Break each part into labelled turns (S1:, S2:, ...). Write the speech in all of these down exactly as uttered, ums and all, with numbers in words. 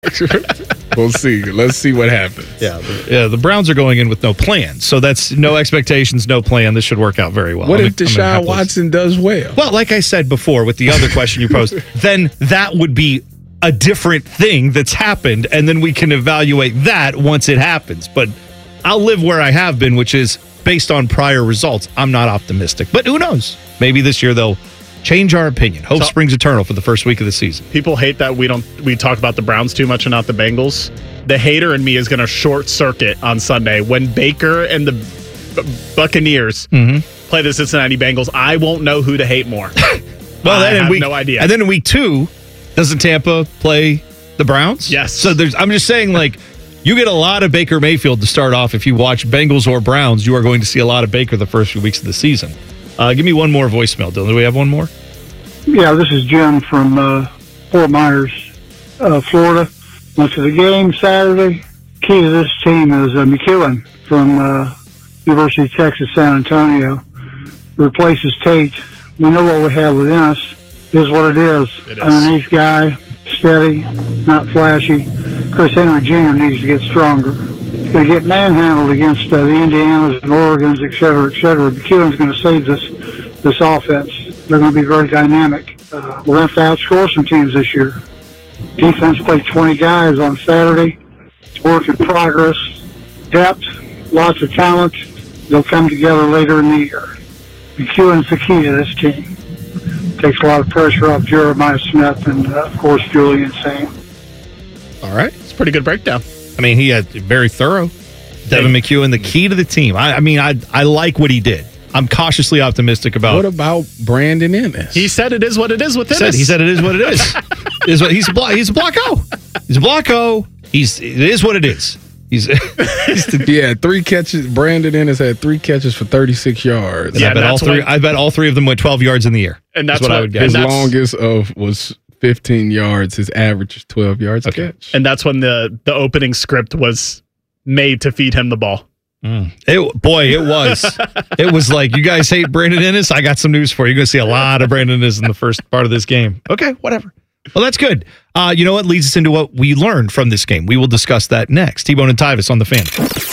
S1: We'll see. Let's see what happens.
S2: Yeah, the, yeah. The Browns are going in with no plan, so that's no expectations, no plan. This should work out very well.
S1: What
S2: I'm,
S1: if Deshaun Watson does well?
S2: Well, like I said before with the other question you posed, then that would be a different thing that's happened, and then we can evaluate that once it happens. But I'll live where I have been, which is based on prior results. I'm not optimistic, but who knows? Maybe this year they'll change our opinion. Hope so, springs eternal for the first week of the season.
S3: People hate that we don't we talk about the Browns too much and not the Bengals. The hater in me is going to short circuit on Sunday when Baker and the B- Buccaneers mm-hmm. play the Cincinnati Bengals. I won't know who to hate more.
S2: well,
S3: I
S2: then in
S3: have
S2: week,
S3: no idea.
S2: And then in week two, doesn't Tampa play the Browns?
S3: Yes.
S2: So there's. I'm just saying, like, you get a lot of Baker Mayfield to start off. If you watch Bengals or Browns, you are going to see a lot of Baker the first few weeks of the season. Uh, give me one more voicemail, Dylan. Do we have one more?
S4: Yeah, this is Jim from uh, Fort Myers, uh, Florida. Went to the game Saturday. Key to this team is uh, McEwen from uh, University of Texas, San Antonio. Replaces Tate. We know what we have within us. Is what it is. It is. Underneath guy, steady, not flashy. Chris Henry Junior needs to get stronger. He's going to get manhandled against uh, the Indianas and Oregons, et cetera, et cetera. McEwen's going to save this this offense. They're going to be very dynamic. Uh, we'll have to outscore some teams this year. Defense played twenty guys on Saturday. It's work in progress. Depth, lots of talent. They'll come together later in the year. McEwen's the key to this team. Takes a lot of pressure off Jeremiah Smith and, uh, of course, Julian Sane.
S2: All right.
S3: It's a pretty good breakdown.
S2: I mean, he had very thorough. Devin hey. McEwen, the key to the team. I, I mean, I I like what he did. I'm cautiously optimistic about.
S1: What about Brandon Ennis?
S3: He said it is what it is with
S2: Ennis. He said it is what it is. is what, he's a block. He's a blocko. He's a blocko. He's it is what it is. He's, he's the,
S1: yeah, three catches. Brandon Ennis had three catches for thirty-six yards.
S2: Yeah, I bet all three. I bet all three of them went twelve yards in the air.
S3: And that's,
S2: that's what, what I would guess.
S1: His longest of was fifteen yards. His average is twelve yards
S3: okay.
S1: a catch.
S3: And that's when the the opening script was made to feed him the ball.
S2: Mm. It, boy, it was. It was like, you guys hate Brandon Ennis? I got some news for you. You're going to see a lot of Brandon Ennis in the first part of this game. Okay, whatever. Well, that's good. Uh, you know what leads us into what we learned from this game? We will discuss that next. T-Bone and Tyvis on the Fan.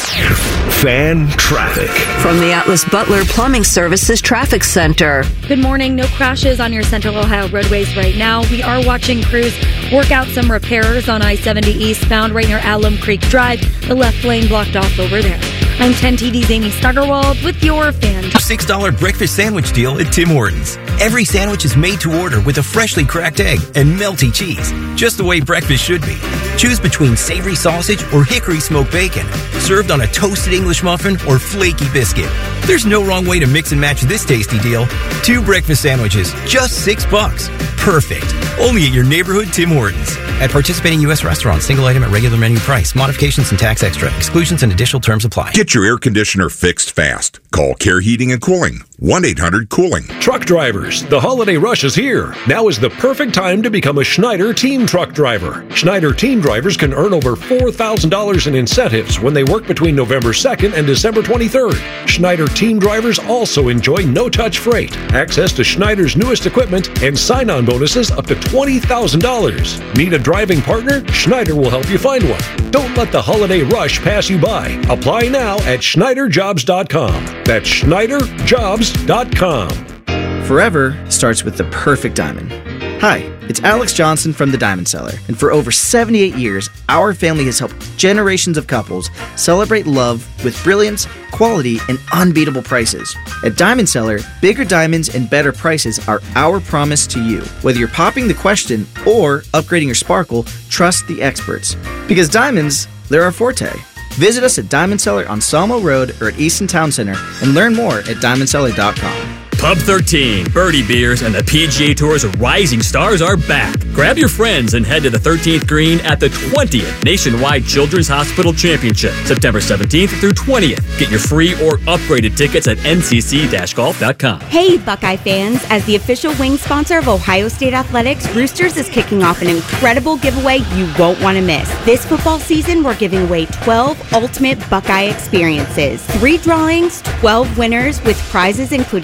S5: Fan traffic.
S6: From the Atlas Butler Plumbing Services Traffic Center.
S7: Good morning. No crashes on your Central Ohio roadways right now. We are watching crews work out some repairs on I seventy eastbound right near Alum Creek Drive. The left lane blocked off over there. I'm ten T V's Amy Stuggerwald with your Fan.
S8: six dollar breakfast sandwich deal at Tim Hortons. Every sandwich is made to order with a freshly cracked egg and melty cheese, just the way breakfast should be. Choose between savory sausage or hickory smoked bacon, served on a toasted English muffin or flaky biscuit. There's no wrong way to mix and match this tasty deal. Two breakfast sandwiches, just six bucks. Perfect. Only at your neighborhood Tim Hortons. At participating U S restaurants, single item at regular menu price. Modifications and tax extra. Exclusions and additional terms apply.
S9: Get your air conditioner fixed fast. Call Care Heating and Cooling. one eight hundred cooling.
S5: Truck drivers, the holiday rush is here. Now is the perfect time to become a Schneider Team Truck Driver. Schneider Team Drivers can earn over four thousand dollars in incentives when they work between November second and December twenty-third. Schneider Team Drivers also enjoy no-touch freight, access to Schneider's newest equipment, and sign-on bonuses up to twenty thousand dollars. Need a driving partner? Schneider will help you find one. Don't let the holiday rush pass you by. Apply now at Schneider Jobs dot com. That's Schneider Jobs dot com.
S10: Forever starts with the perfect diamond. Hi, it's Alex Johnson from The Diamond Seller, and for over seventy-eight years, our family has helped generations of couples celebrate love with brilliance, quality, and unbeatable prices. At Diamond Seller, bigger diamonds and better prices are our promise to you. Whether you're popping the question or upgrading your sparkle, trust the experts. Because diamonds, they're our forte. Visit us at Diamond Seller on Salmo Road or at Easton Town Center and learn more at diamond seller dot com.
S11: Pub thirteen, Birdie Beers, and the P G A Tour's Rising Stars are back. Grab your friends and head to the thirteenth green at the twentieth Nationwide Children's Hospital Championship, September seventeenth through twentieth. Get your free or upgraded tickets at N C C golf dot com.
S12: Hey, Buckeye fans. As the official wing sponsor of Ohio State Athletics, Roosters is kicking off an incredible giveaway you won't want to miss. This football season, we're giving away twelve ultimate Buckeye experiences. Three drawings, twelve winners with prizes including tickets,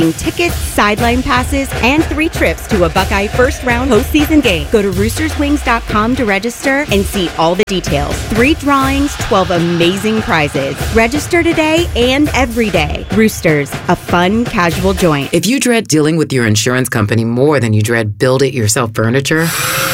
S12: tickets, sideline passes, and three trips to a Buckeye first-round postseason game. Go to roosters wings dot com to register and see all the details. Three drawings, twelve amazing prizes. Register today and every day. Roosters, a fun, casual joint.
S13: If you dread dealing with your insurance company more than you dread build-it-yourself furniture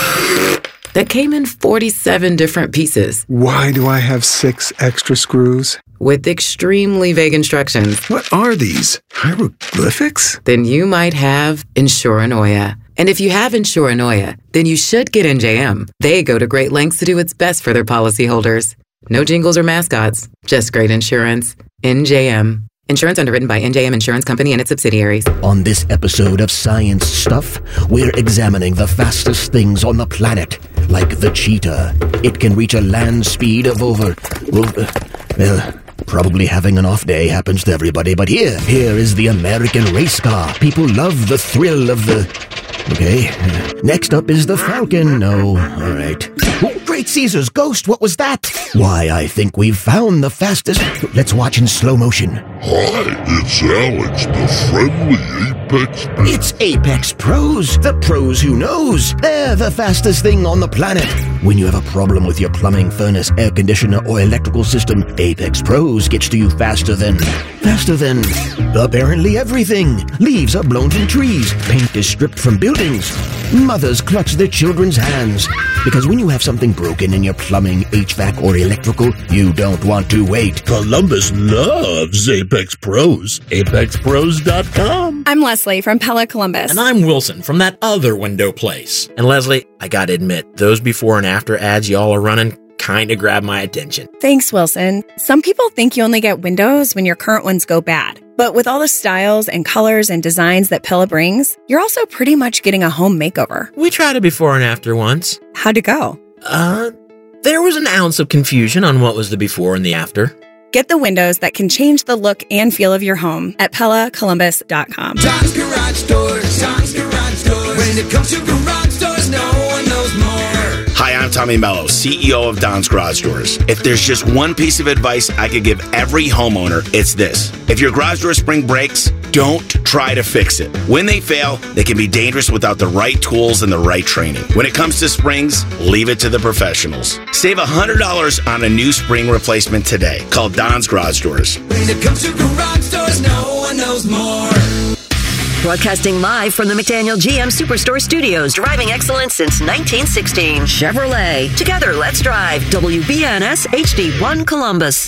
S13: that came in forty-seven different pieces.
S14: Why do I have six extra screws?
S13: With extremely vague instructions.
S14: What are these? Hieroglyphics?
S13: Then you might have Insuranoia. And if you have Insuranoia, then you should get N J M. They go to great lengths to do what's best for their policyholders. No jingles or mascots, just great insurance. N J M. Insurance underwritten by N J M Insurance Company and its subsidiaries.
S15: On this episode of Science Stuff, we're examining the fastest things on the planet, like the cheetah. It can reach a land speed of over... Well, well, probably having an off day happens to everybody, but here, here is the American race car. People love the thrill of the... Okay. Next up is the Falcon. No, all right. Oh, Great Caesar's ghost, what was that? Why, I think we've found the fastest... Let's watch in slow motion.
S16: Hi, it's Alex, the friendly Apex Pro.
S15: It's Apex Pros, the pros who knows. They're the fastest thing on the planet. When you have a problem with your plumbing, furnace, air conditioner, or electrical system, Apex Pros gets to you faster than... Faster than... apparently everything. Leaves are blown from trees. Paint is stripped from buildings. Mothers clutch their children's hands. Because when you have something broken in your plumbing, H V A C, or electrical, you don't want to wait.
S16: Columbus loves Apex Pros. Apex Pros dot com.
S17: I'm Leslie from Pella Columbus.
S18: And I'm Wilson from that other window place. And Leslie, I gotta admit, those before and after ads y'all are running kinda grab my attention.
S17: Thanks, Wilson. Some people think you only get windows when your current ones go bad. But with all the styles and colors and designs that Pella brings, you're also pretty much getting a home makeover.
S18: We tried a before and after once.
S17: How'd it go?
S18: Uh, there was an ounce of confusion on what was the before and the after.
S17: Get the windows that can change the look and feel of your home at Pella Columbus dot com.
S19: Don's Garage Doors, Don's Garage Doors. When it comes to garage doors, no one knows more.
S20: Hi, I'm Tommy Mello, C E O of Don's Garage Doors. If there's just one piece of advice I could give every homeowner, it's this. If your garage door spring breaks, don't try to fix it. When they fail, they can be dangerous without the right tools and the right training. When it comes to springs, leave it to the professionals. Save one hundred dollars on a new spring replacement today. Call Don's Garage Doors.
S19: When it comes to garage doors, no one knows more.
S6: Broadcasting live from the McDaniel G M Superstore Studios, driving excellence since nineteen sixteen. Chevrolet. Together, let's drive. W B N S H D one Columbus.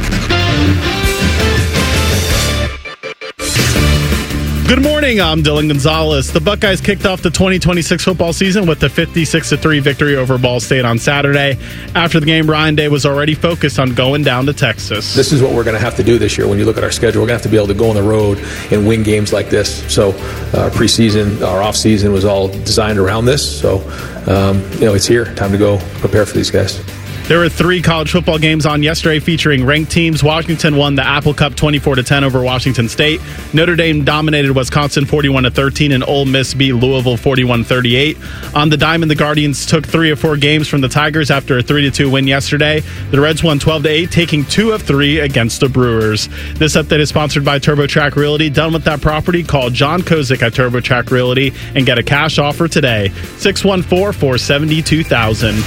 S3: Good morning, I'm Dylan Gonzalez. The Buckeyes kicked off the twenty twenty-six football season with a fifty-six to three victory over Ball State on Saturday. After the game, Ryan Day was already focused on going down to Texas.
S21: This is what we're going to have to do this year. When you look at our schedule, we're going to have to be able to go on the road and win games like this. So our preseason, our offseason was all designed around this. So, um, you know, it's here. Time to go prepare for these guys.
S3: There were three college football games on yesterday featuring ranked teams. Washington won the Apple Cup twenty-four to ten over Washington State. Notre Dame dominated Wisconsin forty-one to thirteen, and Ole Miss beat Louisville forty-one thirty-eight. On the diamond, the Guardians took three of four games from the Tigers after a three to two win yesterday. The Reds won twelve to eight, taking two of three against the Brewers. This update is sponsored by TurboTrack Realty. Done with that property? Call John Kozik at TurboTrack Realty and get a cash offer today. six one four, four seven two, two thousand.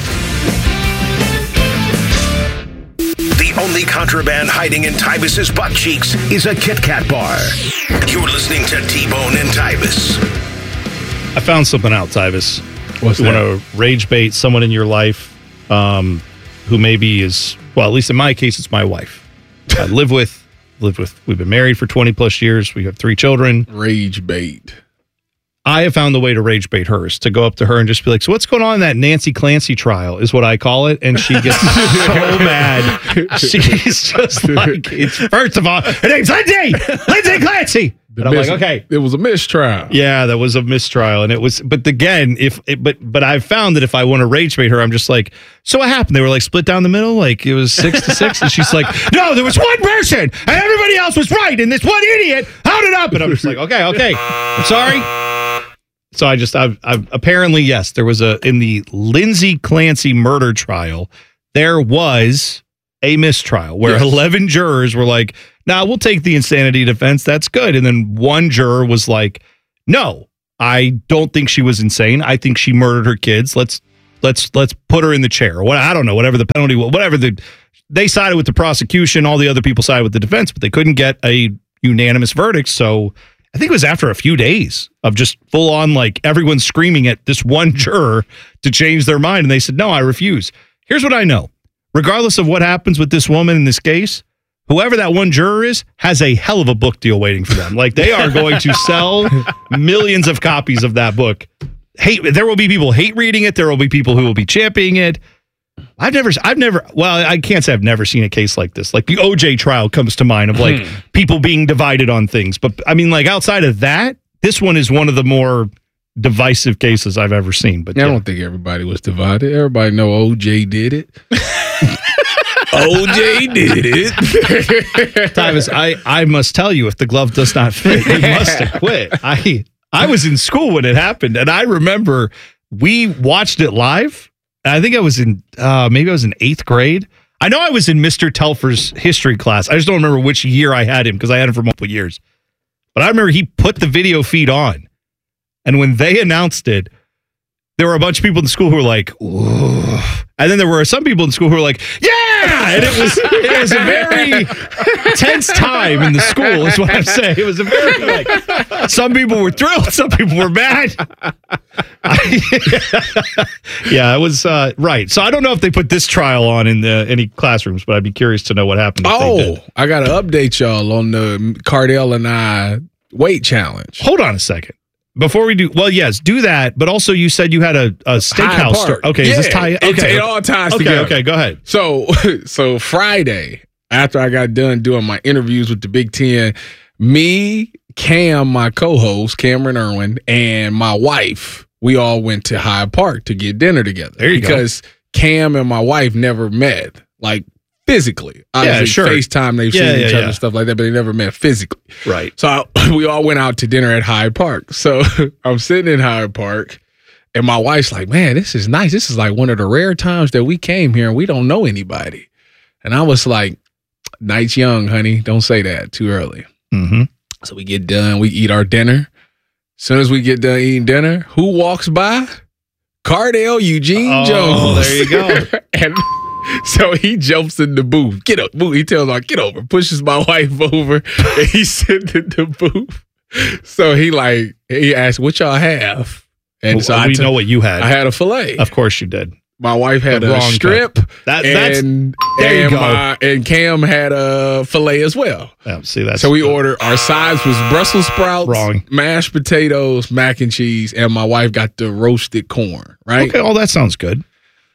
S22: Only contraband hiding in Tybus's butt cheeks is a Kit Kat bar. You're listening to T-Bone and Tybus.
S2: I found something out, Tybus.
S1: What's
S2: you
S1: that?
S2: want to rage bait someone in your life um, who maybe is, well, at least in my case, it's my wife. I live with, lived with, we've been married for twenty plus years. We have three children.
S1: Rage bait.
S2: I have found the way to rage bait hers, to go up to her and just be like, so what's going on in that Nancy Clancy trial is what I call it. And she gets so mad. She's just like, it's first of all, her name's Lindsay, Lindsay Clancy. And I'm
S1: mis-
S2: like, okay.
S1: It was a mistrial.
S2: Yeah, that was a mistrial. And it was, but again, if, it, but, but I've found that if I want to rage bait her, I'm just like, so what happened? They were like split down the middle. Like it was six to six. And she's like, no, there was one person and everybody else was right. And this one idiot held it up. And I'm just like, okay, okay. I'm sorry. So I just, I've, I've apparently, yes, there was a, in the Lindsay Clancy murder trial, there was a mistrial where
S1: yes.
S2: eleven jurors were like, Now, we'll take the insanity defense. That's good. And then one juror was like, no, I don't think she was insane. I think she murdered her kids. Let's let's let's put her in the chair. What I don't know, whatever the penalty was, whatever the they sided with the prosecution, all the other people sided with the defense, but they couldn't get a unanimous verdict. So I think it was after a few days of just full on, like, everyone screaming at this one juror to change their mind. And they said, no, I refuse. Here's what I know. Regardless of what happens with this woman in this case, whoever that one juror is has a hell of a book deal waiting for them. Like, they are going to sell millions of copies of that book. Hate, there will be people hate reading it. There will be people who will be championing it. I've never, I've never, well, I can't say I've never seen a case like this. Like the O J trial comes to mind of like people being divided on things. But I mean, like outside of that, this one is one of the more divisive cases I've ever seen. But
S1: yeah,
S2: yeah.
S1: I don't think everybody was divided. Everybody know O J did it. O J did it.
S2: Tyvis, I, I must tell you, if the glove does not fit, you must have quit. I, I was in school when it happened, and I remember we watched it live. I think I was in, uh, maybe I was in eighth grade. I know I was in Mister Telfer's history class. I just don't remember which year I had him because I had him for multiple years. But I remember he put the video feed on. And when they announced it, there were a bunch of people in the school who were like, ooh. And then there were some people in school who were like, yeah! And it was it was a very tense time in the school, is what I'm saying. It was a very, like, some people were thrilled, some people were mad. Yeah, it was, uh, right. So I don't know if they put this trial on in the, any classrooms, but I'd be curious to know what happened if
S1: Oh,
S2: they did.
S1: I got to update y'all on the Cardell and I weight challenge.
S2: Hold on a second. Before we do, well, yes, do that. But also, you said you had a, a steakhouse store. Okay,
S1: yeah,
S2: is this tie? Okay,
S1: it, it all ties
S2: okay,
S1: together.
S2: Okay, go ahead.
S1: So, so Friday, after I got done doing my interviews with the Big Ten, me, Cam, my co-host, Cameron Irwin, and my wife, we all went to Hyde Park to get dinner together.
S2: There you
S1: because
S2: go.
S1: Cam and my wife never met, like, physically. Obviously,
S2: Yeah, sure.
S1: FaceTime, they've
S2: Yeah,
S1: seen
S2: yeah,
S1: each other
S2: yeah.
S1: and stuff like that, but they never met physically.
S2: Right.
S1: So I, we all went out to dinner at Hyde Park. So I'm sitting in Hyde Park, and my wife's like, man, this is nice. This is like one of the rare times that we came here and we don't know anybody. And I was like, night's young, honey. Don't say that too early.
S2: Mm-hmm.
S1: So we get done. We eat our dinner. As soon as we get done eating dinner, who walks by? Cardell Eugene
S2: Oh,
S1: Jones.
S2: there you go.
S1: And so he jumps in the booth. Get up, booth. He tells like, get over. Pushes my wife over, and he's sitting in the booth. So he like he asked, "What y'all have?" And
S2: Well,
S1: so I
S2: we
S1: took-
S2: know what you had.
S1: I had a fillet.
S2: Of course you did.
S1: My wife had
S2: The
S1: a
S2: wrong
S1: strip.
S2: type. That- that's-
S1: and
S2: there you
S1: and,
S2: go.
S1: my- and Cam had a fillet as well.
S2: Yeah, see, that's
S1: so we ordered. Our sides was Brussels sprouts,
S2: Wrong.
S1: mashed potatoes, mac and cheese, and my wife got the roasted corn. Right.
S2: Okay, all that sounds good.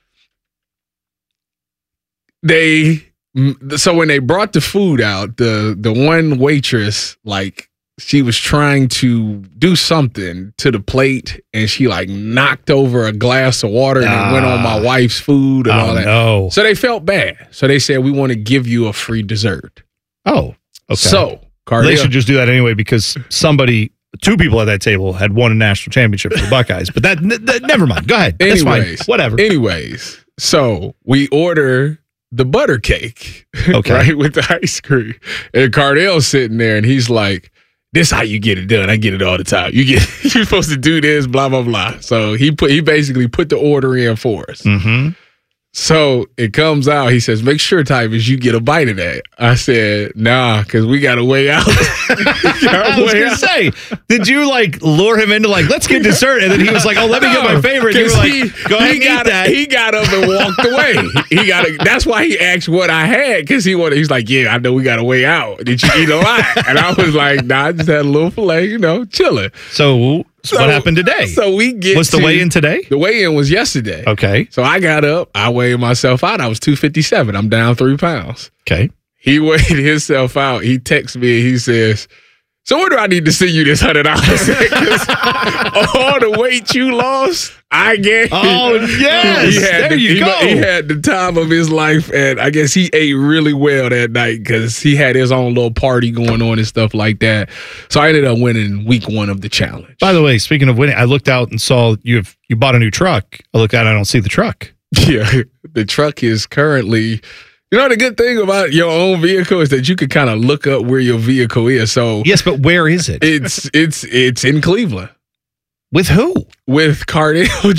S1: They so when they brought the food out, the the one waitress, like, she was trying to do something to the plate, and she like knocked over a glass of water and it went on my wife's food and
S2: Oh,
S1: all that.
S2: no.
S1: So they felt bad. So they said, we want to give you a free dessert.
S2: Oh, okay.
S1: So
S2: they should just do that anyway because somebody, two people at that table had won a national championship for the Buckeyes. But that, n- n- never mind. Go ahead. That's fine.
S1: Anyways,
S2: Whatever.
S1: Anyways, so we order the butter cake,
S2: Okay.
S1: right, with the ice cream. And Cardell's sitting there, and he's like, this how you get it done. I get it all the time. You get you're supposed to do this, blah, blah, blah. So he put he basically put the order in for us.
S2: Mm-hmm.
S1: So it comes out. He says, make sure, Tyvus, you get a bite of that. I said, nah, because we got to weigh out.
S2: I was going to say, did you like lure him into like, let's get dessert? And then he was like, oh, let me get my favorite. And you were like,
S1: he,
S2: go ahead
S1: he
S2: and
S1: got
S2: eat that.
S1: He got up and walked away. He got. A, that's why he asked what I had, because he wanted. He's like, yeah, I know we got to weigh out. Did you eat a lot? And I was like, nah, I just had a little filet, you know, chilling.
S2: So, so what happened today?
S1: So we get
S2: Was the
S1: to-
S2: weigh-in today?
S1: The weigh-in was yesterday.
S2: Okay.
S1: So I got up. I weighed myself out. I was two fifty-seven. I'm down three pounds.
S2: Okay.
S1: He weighed himself out. He texts me and he says, so where do I need to send you this one hundred dollars? All the weight you lost, I guess.
S2: Oh, yes.
S1: He had
S2: There
S1: the,
S2: you
S1: he,
S2: go.
S1: He had the time of his life, and I guess he ate really well that night because he had his own little party going on and stuff like that. So I ended up winning week one of the challenge.
S2: By the way, speaking of winning, I looked out and saw you've you bought a new truck. I look out, I don't see the truck.
S1: Yeah, the truck is currently You know, the good thing about your own vehicle is that you can kind of look up where your vehicle is. So
S2: yes, but where is it?
S1: It's it's it's in Cleveland.
S2: With who?
S1: With Cardale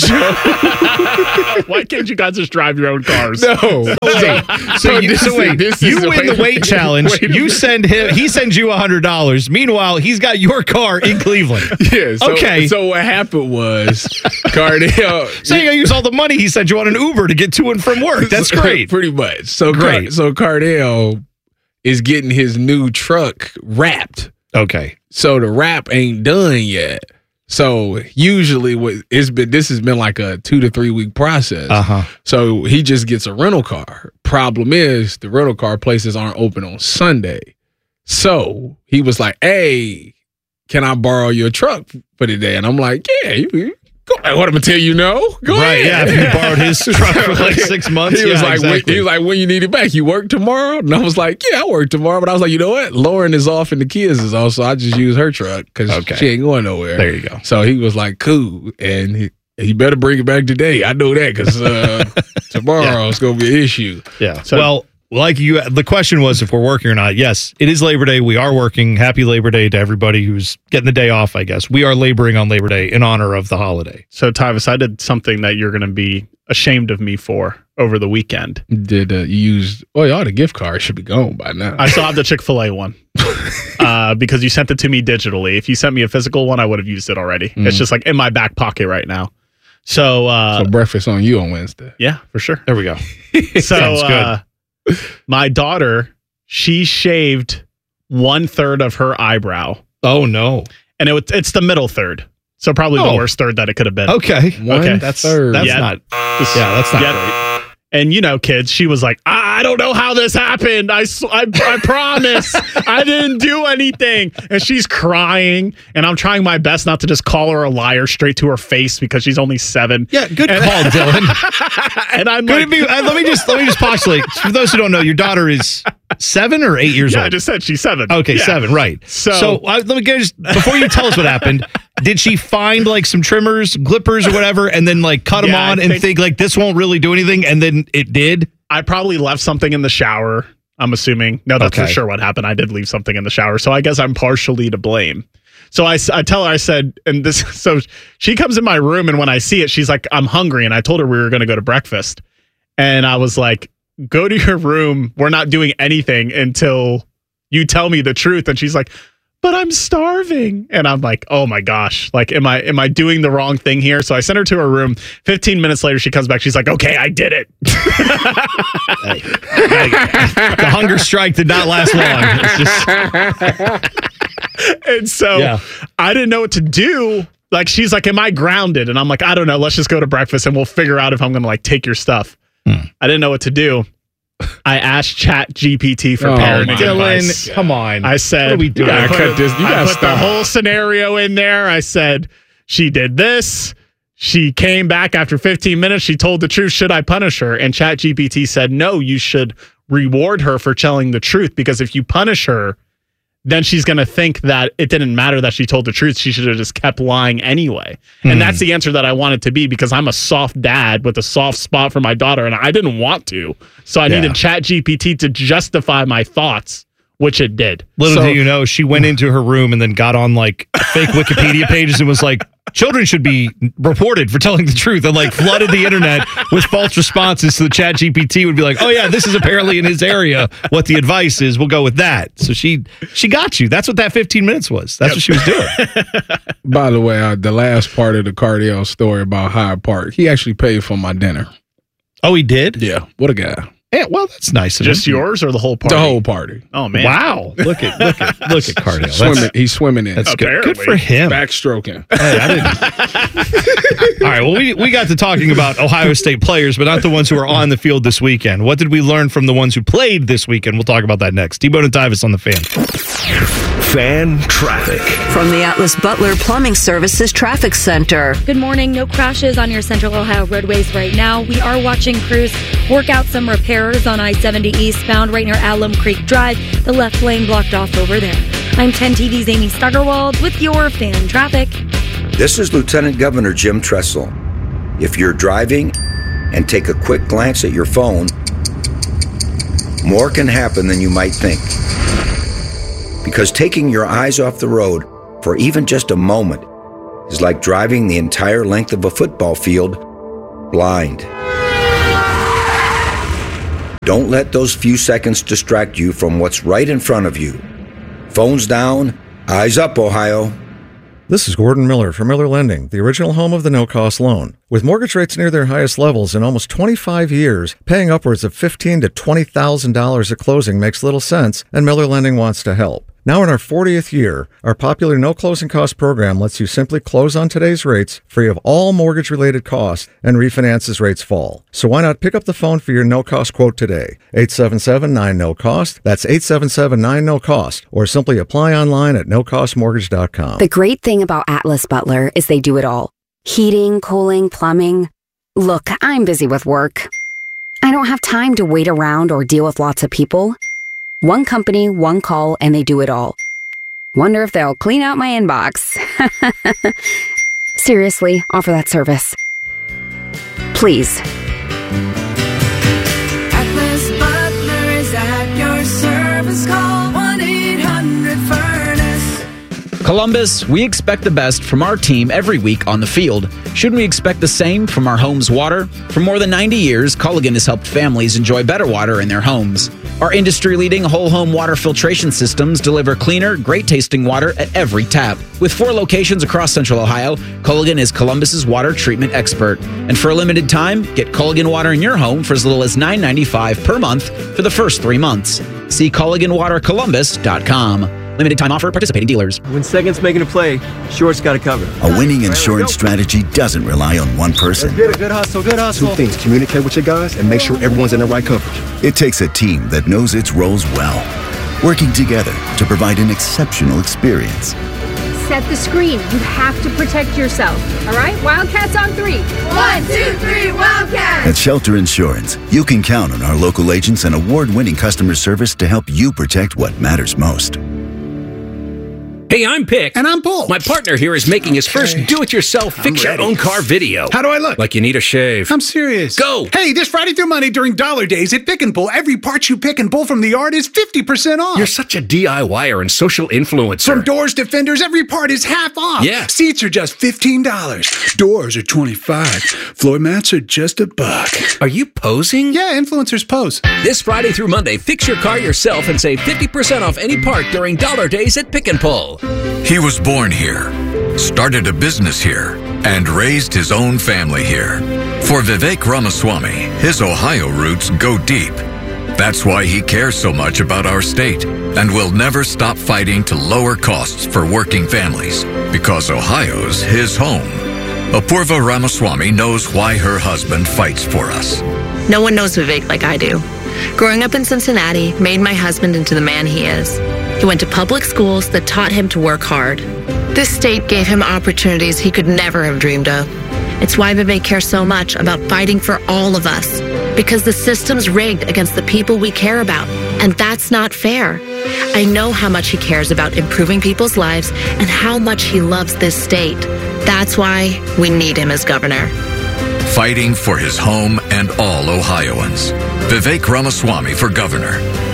S1: Joe.
S3: Why can't you guys just drive your own cars?
S1: No.
S2: So, so, you,
S1: this
S2: so wait,
S1: is- this
S2: you
S1: is
S2: win
S1: wait
S2: the
S1: a
S2: weight
S1: minute,
S2: challenge.
S1: wait a
S2: You
S1: minute.
S2: send him. He sends you a hundred dollars. Meanwhile, he's got your car in Cleveland.
S1: Yeah. So,
S2: Okay.
S1: So what happened was Cardale.
S2: So you gotta use all the money he sent you on an Uber to get to and from work. That's great.
S1: Pretty much. So
S2: Great.
S1: Car- so Cardale is getting his new truck wrapped.
S2: Okay.
S1: So the wrap ain't done yet. So usually what it's been this has been like a two to three week process.
S2: Uh-huh.
S1: So he just gets a rental car. Problem is the rental car places aren't open on Sunday. So he was like, hey, can I borrow your truck for the day? And I'm like, yeah, you, you go ahead. What am I tell you no? Go
S2: Right,
S1: ahead.
S2: yeah, if you borrowed his truck for like six months,
S1: He was
S2: yeah,
S1: like, when,
S2: exactly.
S1: he was like, when you need it back, you work tomorrow? And I was like, yeah, I work tomorrow. But I was like, you know what? Lauren is off and the kids is off, so I just use her truck because
S2: Okay.
S1: she ain't going nowhere.
S2: There you go.
S1: So he was like, cool. And he, he better bring it back today. I know that because uh, tomorrow
S2: Yeah.
S1: it's going to be an issue.
S2: Yeah.
S1: So-
S2: well, like you, the question was if we're working or not. Yes, it is Labor Day. We are working. Happy Labor Day to everybody who's getting the day off, I guess. We are laboring on Labor Day in honor of the holiday.
S3: So, Tyvis, I did something that you're going to be ashamed of me for over the weekend.
S1: Did uh, you use, oh, yeah, the gift card should be gone by now.
S3: I still have the Chick-fil-A one uh, because you sent it to me digitally. If you sent me a physical one, I would have used it already.
S1: Mm.
S3: It's just like in my back pocket right now. So, uh,
S1: so breakfast on you on Wednesday.
S3: yeah, for sure.
S2: There we go.
S3: So,
S2: Sounds good.
S3: uh, my daughter, she shaved one third of her eyebrow,
S2: Oh, no.
S3: and it was, it's the middle third. So probably
S2: Oh.
S3: the worst third that it could have been.
S2: Okay.
S1: One
S3: Okay.
S2: That's,
S1: third.
S2: that's
S3: Yeah.
S2: not, yeah, that's not
S3: Yeah.
S2: great.
S3: And you know, kids, she was like, I, I don't know how this happened. I, s- I, I promise I didn't do anything. And she's crying. And I'm trying my best not to just call her a liar straight to her face because she's only seven.
S2: Yeah, good
S3: And-
S2: call, Dylan.
S3: And I'm
S2: Could
S3: like,
S2: it be, uh, let me just let me just postulate. For those who don't know, your daughter is seven or eight years
S3: yeah,
S2: old.
S3: I just said she's seven.
S2: Okay,
S3: Yeah.
S2: seven, right.
S3: So-
S2: So, uh, let me get just before you tell us what happened. Did she find like some trimmers, clippers, or whatever, and then like cut them
S3: Yeah, I
S2: on and
S3: think-
S2: think like this won't really do anything, and then it did?
S3: I probably left something in the shower. I'm assuming. No, that's for
S2: Okay.
S3: sure what happened. I did leave something in the shower. So I guess I'm partially to blame. So I, s- I tell her, I said, and this, so she comes in my room, and when I see it, she's like, I'm hungry. And I told her we were going to go to breakfast. And I was like, go to your room. We're not doing anything until you tell me the truth. And she's like, but I'm starving. And I'm like, oh my gosh, like, am I, am I doing the wrong thing here? So I sent her to her room. fifteen minutes later, she comes back. She's like, okay, I did it.
S2: The hunger strike did not last long. It's just,
S3: And so
S2: Yeah.
S3: I didn't know what to do. Like, she's like, am I grounded? And I'm like, I don't know. Let's just go to breakfast and we'll figure out if I'm going to like take your stuff.
S2: Hmm.
S3: I didn't know what to do. I asked Chat G P T for
S1: Oh,
S3: parenting
S1: my
S3: advice.
S2: Dylan, come on.
S3: I said,
S2: What are we doing?
S1: You
S3: I
S1: gotta
S3: put,
S1: cut this. You
S3: I
S1: gotta
S3: put the
S1: stop.
S3: whole scenario in there. I said, she did this. She came back after fifteen minutes. She told the truth. Should I punish her? And Chat G P T said, no, you should reward her for telling the truth, because if you punish her, then she's going to think that it didn't matter that she told the truth. She should have just kept lying anyway.
S2: Hmm.
S3: And that's the answer that I want it to be, because I'm a soft dad with a soft spot for my daughter, and I didn't want to. So I
S2: Yeah.
S3: needed Chat G P T to justify my thoughts, which it did.
S2: Little
S1: So-
S2: do you know, she went into her room and then got on like fake Wikipedia pages and was like, children should be reported for telling the truth, and like flooded the internet with false responses. So the Chat G P T would be like, oh yeah, this is apparently in his area what the advice is. We'll go with that. So she she got you. That's what that fifteen minutes was. That's what she was doing.
S1: By the way, uh, the last part of the Cardale story about Hyde Park, he actually paid for my dinner.
S2: Oh, he did?
S1: Yeah, what a guy.
S2: Yeah, well, that's nice of
S3: Just
S2: him.
S3: yours or the whole party?
S1: The whole party.
S3: Oh, man.
S2: Wow. Look at look at look at Cardale.
S1: Swimming,
S2: That's,
S1: he's swimming in.
S2: that's good. Good
S3: Apparently.
S2: for him.
S1: Backstroking.
S2: Hey, I didn't. All right. Well, we, we got to talking about Ohio State players, but not the ones who are on the field this weekend. What did we learn from the ones who played this weekend? We'll talk about that next. T-Bone and Tyvis on the Fan.
S22: Fan traffic.
S6: From the Atlas Butler Plumbing Services Traffic Center.
S4: Good morning. No crashes on your Central Ohio roadways right now. We are watching crews work out some repairs on I seventy eastbound right near Alum Creek Drive. The left lane blocked off over there. I'm ten T V's Amy Stuggerwald with your fan traffic.
S7: This is Lieutenant Governor Jim Tressel. If you're driving and take a quick glance at your phone, more can happen than you might think. Because taking your eyes off the road for even just a moment is like driving the entire length of a football field blind. Don't let those few seconds distract you from what's right in front of you. Phones down, eyes up, Ohio.
S8: This is Gordon Miller from Miller Lending, the original home of the no-cost loan. With mortgage rates near their highest levels in almost twenty-five years, paying upwards of fifteen thousand to twenty thousand dollars at closing makes little sense, and Miller Lending wants to help. Now in our fortieth year, our popular no closing cost program lets you simply close on today's rates, free of all mortgage-related costs, and refinance as rates fall. So why not pick up the phone for your no-cost quote today? eight seven seven, nine, N O cost. That's eight seven seven, nine, N O cost. Or simply apply online at no cost mortgage dot com.
S9: The great thing about Atlas Butler is they do it all. Heating, cooling, plumbing. Look, I'm busy with work. I don't have time to wait around or deal with lots of people. One company, one call, and they do it all. Wonder if they'll clean out my inbox. Seriously, offer that service. Please.
S19: Atlas Butler is at your service. Call one eight hundred furnace.
S23: Columbus, we expect the best from our team every week on the field. Shouldn't we expect the same from our home's water? For more than ninety years, Culligan has helped families enjoy better water in their homes. Our industry-leading whole-home water filtration systems deliver cleaner, great-tasting water at every tap. With four locations across Central Ohio, Culligan is Columbus's water treatment expert. And for a limited time, get Culligan water in your home for as little as nine ninety-five per month for the first three months. See Culligan Water Columbus dot com. Limited time offer, participating dealers.
S24: When second's making a play, short's got to cover.
S25: A winning insurance strategy doesn't rely on one person.
S24: Good, good hustle, good hustle.
S14: Two things: communicate with your guys and make sure everyone's in the right coverage.
S25: It takes a team that knows its roles well, working together to provide an exceptional experience.
S26: Set the screen. You have to protect yourself. All right? Wildcats on three. One, two, three, Wildcats!
S25: At Shelter Insurance, you can count on our local agents and award-winning customer service to help you protect what matters most.
S27: Hey, I'm Pick.
S28: And I'm Paul.
S27: My partner here is making his first do-it-yourself fix-your-own-car video.
S28: How do I look?
S27: Like you need a shave.
S28: I'm serious.
S27: Go!
S28: Hey, this Friday through Monday during Dollar Days at Pick and Pull, every part you pick and pull from the yard is fifty percent off.
S27: You're such a DIYer and social influencer.
S28: From doors to fenders, every part is half off.
S27: Yeah.
S28: Seats are just fifteen dollars. Doors are twenty-five dollars. Floor mats are just a buck.
S27: Are you posing?
S28: Yeah, influencers pose.
S27: This Friday through Monday, fix your car yourself and save fifty percent off any part during Dollar Days at Pick and Pull.
S29: He was born here, started a business here, and raised his own family here. For Vivek Ramaswamy, his Ohio roots go deep. That's why he cares so much about our state and will never stop fighting to lower costs for working families, because Ohio's his home. Apurva Ramaswamy knows why her husband fights for us.
S30: No one knows Vivek like I do. Growing up in Cincinnati made my husband into the man he is. He went to public schools that taught him to work hard. This state gave him opportunities he could never have dreamed of. It's why Vivek cares so much about fighting for all of us. Because the system's rigged against the people we care about, and that's not fair. I know how much he cares about improving people's lives and how much he loves this state. That's why we need him as governor.
S29: Fighting for his home and all Ohioans. Vivek Ramaswamy for governor.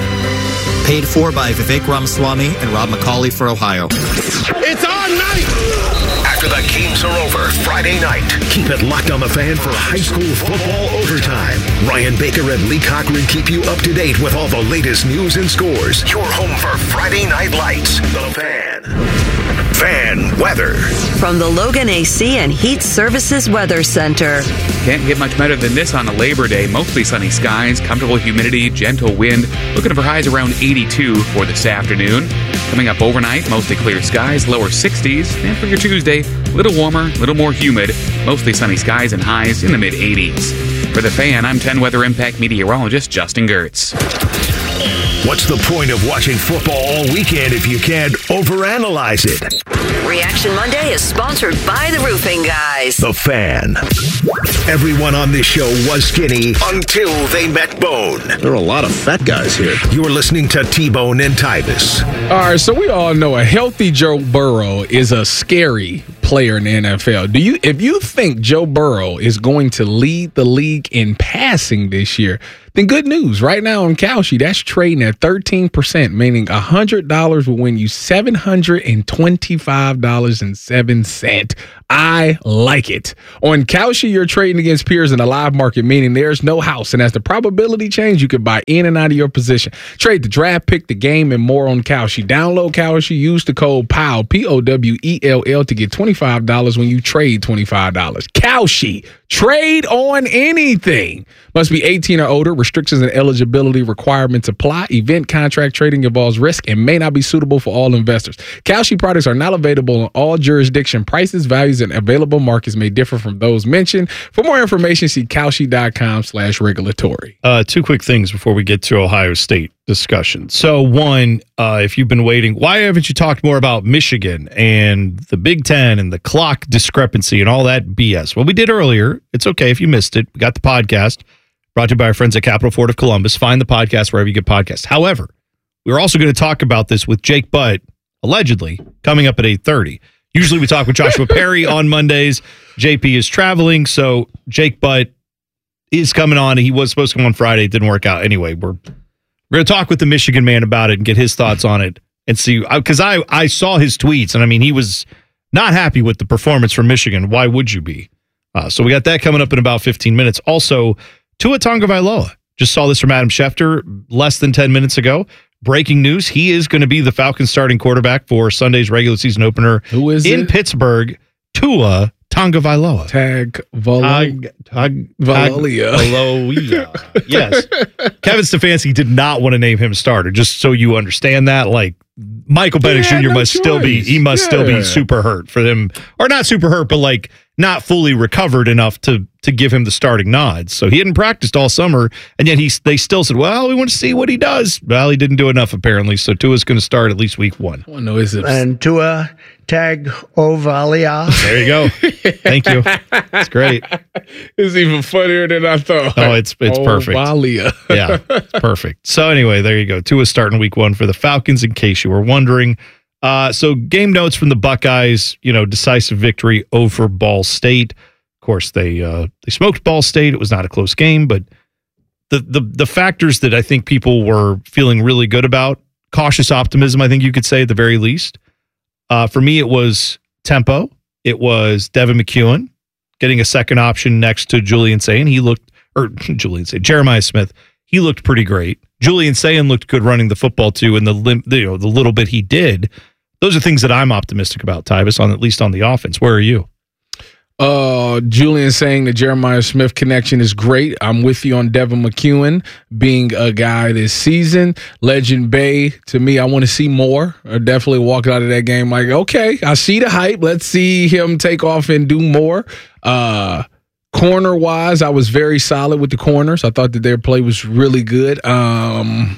S31: Paid for by Vivek Ramaswamy and Rob McCauley for Ohio.
S22: It's our night! After the games are over Friday night, keep it locked on The Fan for high school football overtime. Ryan Baker and Lee Cochran keep you up to date with all the latest news and scores. Your home for Friday Night Lights. The Fan. Fan weather.
S6: From the Logan A C and Heat Services Weather Center.
S32: Can't get much better than this on a Labor Day. Mostly sunny skies, comfortable humidity, gentle wind. Looking for highs around eighty-two for this afternoon. Coming up overnight, mostly clear skies, lower sixties. And for your Tuesday, a little warmer, a little more humid. Mostly sunny skies and highs in the mid-eighties. For The Fan, I'm ten Weather Impact meteorologist Justin Gertz.
S22: What's the point of watching football all weekend if you can't overanalyze it?
S6: Reaction Monday is sponsored by the Roofing Guys.
S22: The Fan. Everyone on this show was skinny until they met Bone. There are a lot of fat guys here. You're listening to T-Bone and Tyvis.
S1: All right, so we all know a healthy Joe Burrow is a scary player in the N F L. Do you, if you think Joe Burrow is going to lead the league in passing this year, then good news. Right now on Kalshi, that's trading at thirteen percent, meaning one hundred dollars will win you seven hundred twenty-five dollars and seven cents. I like it. On Kalshi, you're trading against peers in the live market, meaning there's no house. And as the probability change, you can buy in and out of your position. Trade the draft, pick the game, and more on Kalshi. Download Kalshi, use the code P O W, P O W E L L, to get twenty-five dollars when you trade twenty-five dollars. Kalshi, trade on anything. Must be eighteen or older. Restrictions and eligibility requirements apply. Event contract trading involves risk and may not be suitable for all investors. Kalshi products are not available in all jurisdictions. Prices, values, and available markets may differ from those mentioned. For more information, see Kalshi.com slash regulatory.
S2: Uh, two quick things before we get to Ohio State discussion. So one, uh, if you've been waiting, why haven't you talked more about Michigan and the Big Ten and the clock discrepancy and all that B S? Well, we did earlier. It's okay if you missed it. We got the podcast brought to you by our friends at Capital Ford of Columbus. Find the podcast wherever you get podcasts. However, we're also going to talk about this with Jake Butt, allegedly, coming up at eight thirty. Usually we talk with Joshua Perry on Mondays. J P is traveling, so Jake Butt is coming on. He was supposed to come on Friday. It didn't work out. Anyway, we're we're going to talk with the Michigan man about it and get his thoughts on it and see. Because I, I saw his tweets, and I mean, he was not happy with the performance from Michigan. Why would you be? Uh, so we got that coming up in about fifteen minutes. Also, Tua Tagovailoa. Just saw this from Adam Schefter less than ten minutes ago. Breaking news, he is going to be the Falcons starting quarterback for Sunday's regular season opener.
S1: Who is
S2: in
S1: it?
S2: Pittsburgh, Tua Tagovailoa.
S1: Tag Valolia.
S2: Tag Valolia. Yes. Kevin Stefanski did not want to name him starter, just so you understand that. Like, Michael Penix Junior
S1: no
S2: must
S1: choice.
S2: still be, he must
S1: yeah.
S2: still be super hurt for them, or not super hurt, but like not fully recovered enough to to give him the starting nods. So he hadn't practiced all summer, and yet he they still said, well, we want to see what he does. Well, he didn't do enough apparently, so Tua's going to start at least week one.
S1: Oh, no, is it?
S3: And Tua Tagovailoa.
S2: There you go. Thank you. It's great.
S1: It's even funnier than I thought.
S2: Oh, it's it's perfect.
S1: Valia.
S2: Yeah, it's perfect. So anyway, there you go. Tua's starting week one for the Falcons, in case you were wondering. Uh, so game notes from the Buckeyes, you know, decisive victory over Ball State. Of course, they uh, they smoked Ball State. It was not a close game, but the the the factors that I think people were feeling really good about, cautious optimism, I think you could say at the very least. Uh, for me, it was tempo. It was Devin McEwen getting a second option next to Julian Sayin. He looked, or Julian Sayin, Jeremiah Smith. He looked pretty great. Julian Sayin looked good running the football too, and the lim- you know the little bit he did. Those are things that I'm optimistic about, Tyvis, on at least on the offense. Where are you?
S1: Uh, Julian saying the Jeremiah Smith connection is great. I'm with you on Devin McEwen being a guy this season. Legend Bay, to me, I want to see more. I definitely walked out of that game like, okay, I see the hype. Let's see him take off and do more. Uh, corner wise, I was very solid with the corners. I thought that their play was really good. Um,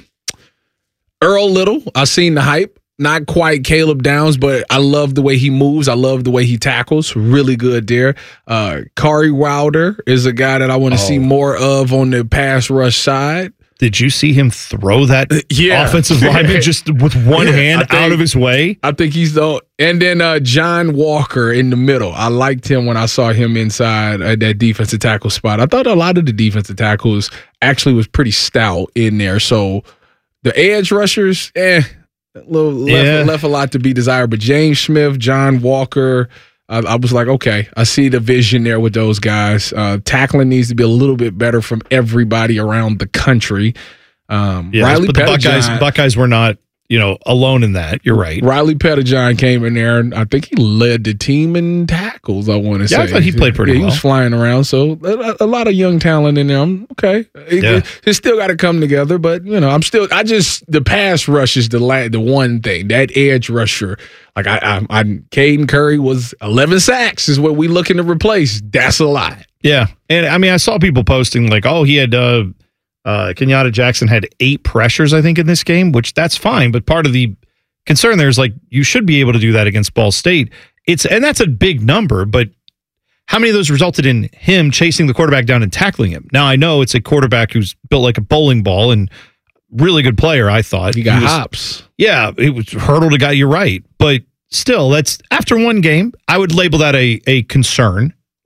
S1: Earl Little, I seen the hype. Not quite Caleb Downs, but I love the way he moves. I love the way he tackles. Really good there. Uh, Kari Wilder is a guy that I want to oh. see more of on the pass rush side.
S2: Did you see him throw that
S1: yeah.
S2: offensive lineman just with one
S1: yeah,
S2: hand
S1: think,
S2: out of his way?
S1: I think he's the and then uh, John Walker in the middle. I liked him when I saw him inside uh, that defensive tackle spot. I thought a lot of the defensive tackles actually was pretty stout in there. So the edge rushers, eh. A little left,
S2: yeah.
S1: left a lot to be desired, but James Smith, John Walker, I, I was like, okay, I see the vision there with those guys. Uh, tackling needs to be a little bit better from everybody around the country. Um,
S2: yes,
S1: Riley
S2: but the Buckeyes, Buckeyes were not, you know, alone in that. You're right.
S1: Riley Pettijohn came in there, and I think he led the team in tackles, I want to
S2: yeah,
S1: say.
S2: I thought he played pretty
S1: yeah,
S2: well.
S1: He was flying around, so a, a lot of young talent in there. I'm okay. It,
S2: yeah.
S1: it, it's still got to come together, but, you know, I'm still – I just – the pass rush is the la- the one thing. That edge rusher, like I, I, I Caden Curry was eleven sacks is what we looking to replace. That's a lot.
S2: Yeah, and, I mean, I saw people posting like, oh, he had uh, – Uh, Kenyatta Jackson had eight pressures, I think, in this game, which that's fine. But part of the concern there is like you should be able to do that against Ball State. It's and that's a big number, but how many of those resulted in him chasing the quarterback down and tackling him? Now I know it's a quarterback who's built like a bowling ball and really good player. I thought
S1: he got
S2: he was,
S1: hops.
S2: Yeah, it was hurdled a guy. You're right, but still, that's after one game. I would label that a a concern.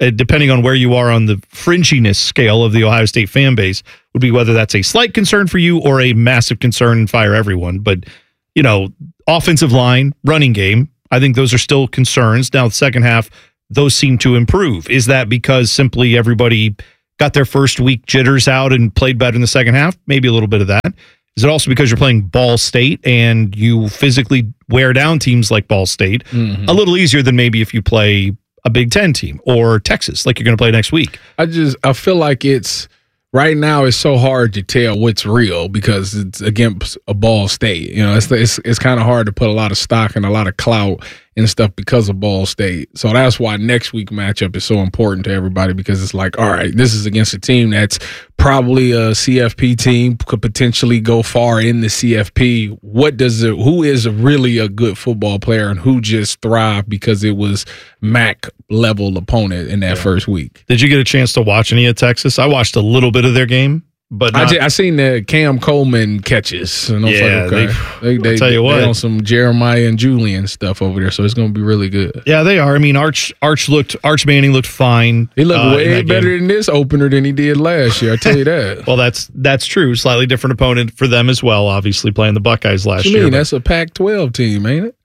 S2: uh, depending on where you are on the fringiness scale of the Ohio State fan base, would be whether that's a slight concern for you or a massive concern and fire everyone. But, you know, offensive line, running game, I think those are still concerns. Now, the second half, those seem to improve. Is that because simply everybody got their first week jitters out and played better in the second half? Maybe a little bit of that. Is it also because you're playing Ball State and you physically wear down teams like Ball State mm-hmm. a little easier than maybe if you play a Big Ten team or Texas, like you're going to play next week?
S1: I just I feel like it's right now it's so hard to tell what's real because it's against a Ball State. You know, it's it's it's kind of hard to put a lot of stock and a lot of clout and stuff because of Ball State. So that's why next week matchup is so important to everybody because it's like, all right, this is against a team that's probably a C F P team, could potentially go far in the C F P. What does it, who is really a good football player and who just thrived because it was M A C level opponent in that yeah. first week?
S2: Did you get a chance to watch any of Texas? I watched a little bit of their game. But
S1: not, I, did, I seen the Cam Coleman catches. And I was
S2: yeah,
S1: like, okay. they, they,
S2: I'll tell you
S1: they,
S2: what.
S1: they on some Jeremiah and Julian stuff over there, so it's going to be really good.
S2: Yeah, they are. I mean, Arch Arch looked Arch Manning looked fine.
S1: He looked
S2: uh,
S1: way better game. in this opener than he did last year. I tell you that.
S2: Well, that's that's true. Slightly different opponent for them as well. Obviously, playing the Buckeyes last
S1: what you
S2: year.
S1: Mean, that's a Pac twelve team, ain't it?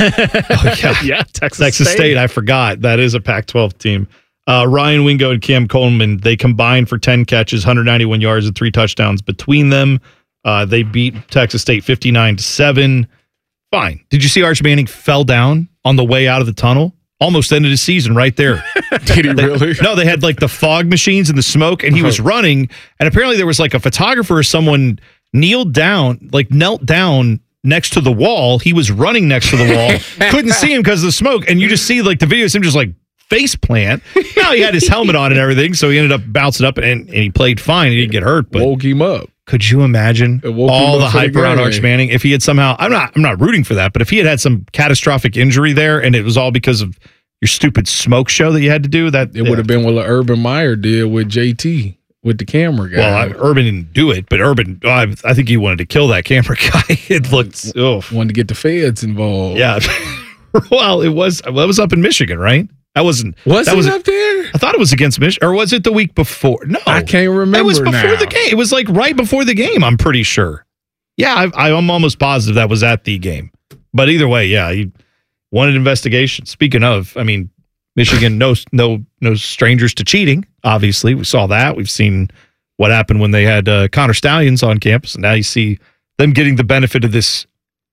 S2: oh, yeah,
S4: yeah. Texas,
S2: Texas
S4: State.
S2: State. I forgot that is a Pac twelve team. Uh, Ryan Wingo and Cam Coleman, they combined for ten catches, one hundred ninety-one yards, and three touchdowns between them. Uh, they beat Texas State fifty-nine to seven. Fine. Did you see Arch Manning fell down on the way out of the tunnel? Almost ended his season right there.
S1: Did he really?
S2: They, no, they had like the fog machines and the smoke, and he was running. And apparently there was like a photographer or someone kneeled down, like knelt down next to the wall. He was running next to the wall. Couldn't see him because of the smoke. And you just see like the videos of him just like face plant. Now he had his helmet on and everything, so he ended up bouncing up and, and he played fine. He didn't get hurt, but
S1: woke him up.
S2: Could you imagine all the hype around Arch Manning if he had somehow? I'm not. I'm not rooting for that, but if he had had some catastrophic injury there and it was all because of your stupid smoke show that you had to do, that
S1: it yeah. would have been what Urban Meyer did with J T. With the camera guy.
S2: Well, I, Urban didn't do it, but Urban, I, I think he wanted to kill that camera guy. It looked, oh.
S1: Wanted to get the feds involved.
S2: Yeah. Well, it was, well, it was up in Michigan, right? That wasn't.
S1: Was
S2: that
S1: it
S2: was,
S1: up there?
S2: I thought it was against Michigan. Or was it the week before? No.
S1: I can't remember.
S2: It was before
S1: now.
S2: the game. It was like right before the game, I'm pretty sure. Yeah, I, I'm almost positive that was at the game. But either way, yeah, he wanted investigation. Speaking of, I mean, Michigan, no, no, no strangers to cheating. Obviously, we saw that. We've seen what happened when they had uh, Connor Stallions on campus, and now you see them getting the benefit of this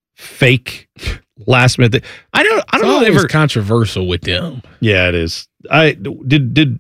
S2: fake last minute. Thing. I don't. I don't
S1: it's
S2: know.
S1: Ever
S2: ever
S1: controversial with them.
S2: Yeah, it is. I did. Did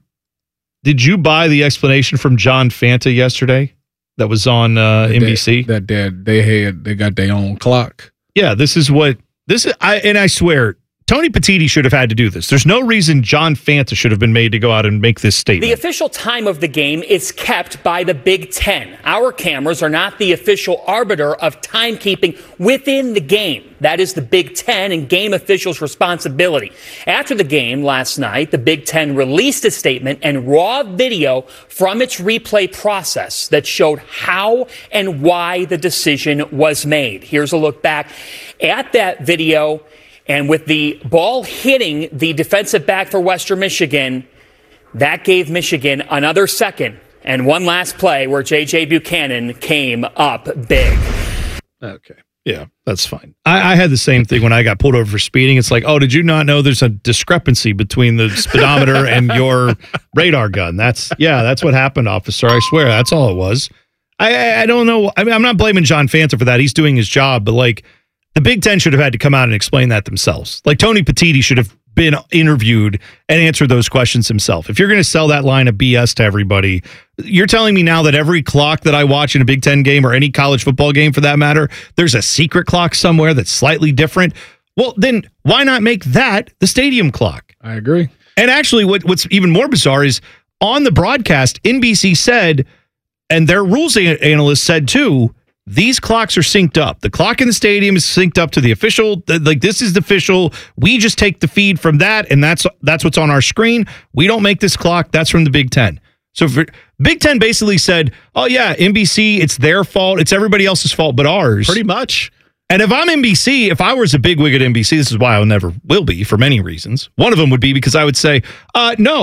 S2: did you buy the explanation from John Fanta yesterday? That was on uh,
S1: that
S2: N B C.
S1: That they, that they had. They got their own clock.
S2: Yeah, this is what this is. I and I swear. Tony Petitti should have had to do this. There's no reason John Fanta should have been made to go out and make this statement.
S5: The official time of the game is kept by the Big Ten. Our cameras are not the official arbiter of timekeeping within the game. That is the Big Ten and game officials' responsibility. After the game last night, the Big Ten released a statement and raw video from its replay process that showed how and why the decision was made. Here's a look back at that video. And with the ball hitting the defensive back for Western Michigan, that gave Michigan another second and one last play where J J Buchanan came up big.
S2: Okay. Yeah, that's fine. I, I had the same thing when I got pulled over for speeding. It's like, oh, did you not know there's a discrepancy between the speedometer and your radar gun? That's, yeah, that's what happened, officer. I swear, that's all it was. I, I, I don't know. I mean, I'm not blaming John Fanta for that. He's doing his job, but like, the Big Ten should have had to come out and explain that themselves. Like Tony Petitti should have been interviewed and answered those questions himself. If you're going to sell that line of B S to everybody, you're telling me now that every clock that I watch in a Big Ten game or any college football game for that matter, there's a secret clock somewhere that's slightly different. Well, then why not make that the stadium clock?
S1: I agree.
S2: And actually, what, what's even more bizarre is on the broadcast, N B C said, and their rules analyst said too, these clocks are synced up. The clock in the stadium is synced up to the official. Like this is the official. We just take the feed from that, and that's that's what's on our screen. We don't make this clock. That's from the Big Ten. So for, Big Ten basically said, "Oh yeah, N B C, it's their fault. It's everybody else's fault, but ours."
S4: Pretty much.
S2: And if I'm N B C, if I was a big wig at N B C, this is why I never will be for many reasons. One of them would be because I would say, uh, "No,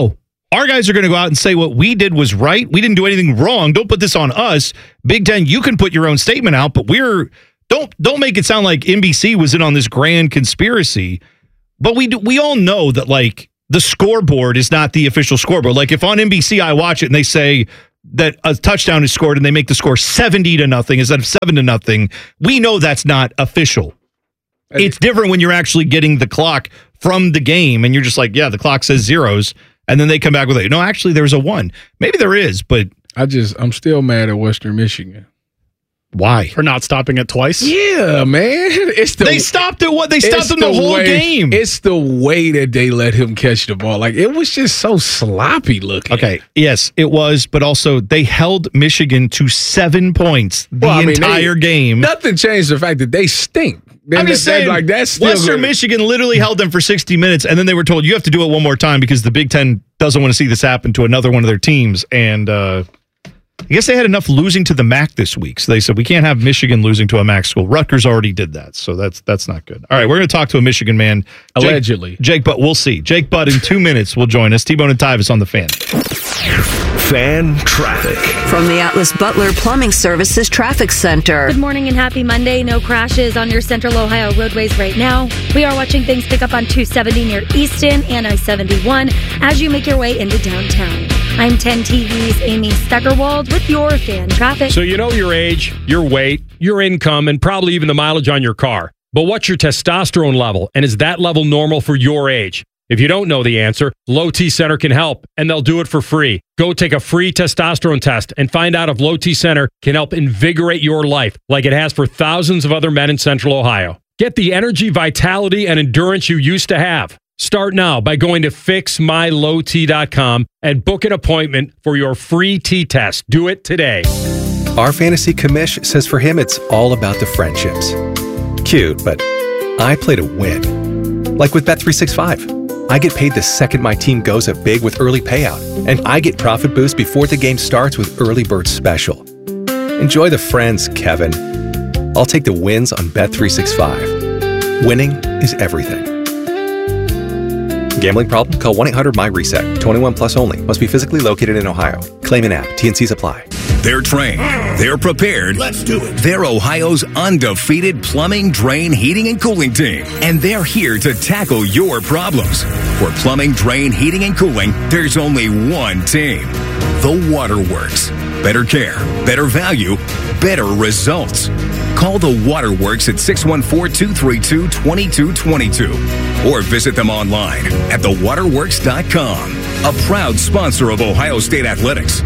S2: our guys are going to go out and say what we did was right. We didn't do anything wrong. Don't put this on us. Big Ten, you can put your own statement out, but we're don't don't make it sound like N B C was in on this grand conspiracy. But we do, we all know that like the scoreboard is not the official scoreboard. Like if on N B C I watch it and they say that a touchdown is scored and they make the score seventy to nothing instead of seven to nothing, we know that's not official. It's different when you're actually getting the clock from the game and you're just like, yeah, the clock says zeros. And then they come back with it. No, actually, there's a one. Maybe there is, but
S1: I just I'm still mad at Western Michigan.
S2: Why?
S4: For not stopping it twice?
S1: Yeah, man. It's the,
S2: they stopped it. What they stopped him the, the whole
S1: way,
S2: game.
S1: It's the way that they let him catch the ball. Like it was just so sloppy looking.
S2: Okay, yes, it was, but also they held Michigan to seven points the
S1: well, I mean,
S2: entire
S1: they,
S2: game.
S1: Nothing changed the fact that they stink.
S2: I'm just saying, like that's still Western good. Michigan literally held them for sixty minutes, and then they were told you have to do it one more time because the Big Ten doesn't want to see this happen to another one of their teams. And uh, I guess they had enough losing to the M A C this week, so they said we can't have Michigan losing to a M A C school. Rutgers already did that, so that's that's not good. All right, we're going to talk to a Michigan man, Jake,
S1: allegedly.
S2: Jake Butt. We'll see. Jake Butt in two minutes will join us. T-Bone and Tyvis on the Fan.
S22: Fan traffic
S6: from the Atlas Butler Plumbing Services Traffic Center.
S7: Good morning and happy Monday. No crashes on your Central Ohio roadways right now. We are watching things pick up on two seventy near Easton and I seventy-one as you make your way into downtown. I'm ten T V's Amy Steckerwald with your fan traffic.
S10: So you know your age, your weight, your income, and probably even the mileage on your car. But what's your testosterone level? And is that level normal for your age? If you don't know the answer, Low T Center can help, and they'll do it for free. Go take a free testosterone test and find out if Low T Center can help invigorate your life like it has for thousands of other men in Central Ohio. Get the energy, vitality, and endurance you used to have. Start now by going to fix my low t dot com and book an appointment for your free T-test. Do it today.
S11: Our fantasy commish says for him it's all about the friendships. Cute, but I play to win. Like with Bet three sixty-five. I get paid the second my team goes up big with early payout, and I get profit boost before the game starts with Early Bird Special. Enjoy the friends, Kevin. I'll take the wins on Bet three sixty-five. Winning is everything. Gambling problem? Call one eight hundred M Y reset. twenty-one plus only. Must be physically located in Ohio. Claim an app. T N Cs apply.
S22: They're trained. They're prepared. Let's do it. They're Ohio's undefeated plumbing, drain, heating, and cooling team. And they're here to tackle your problems. For plumbing, drain, heating, and cooling, there's only one team. The Waterworks. Better care, better value, better results. Call the Waterworks at six one four, two three two, two two two two or visit them online at the waterworks dot com. A proud sponsor of Ohio State Athletics.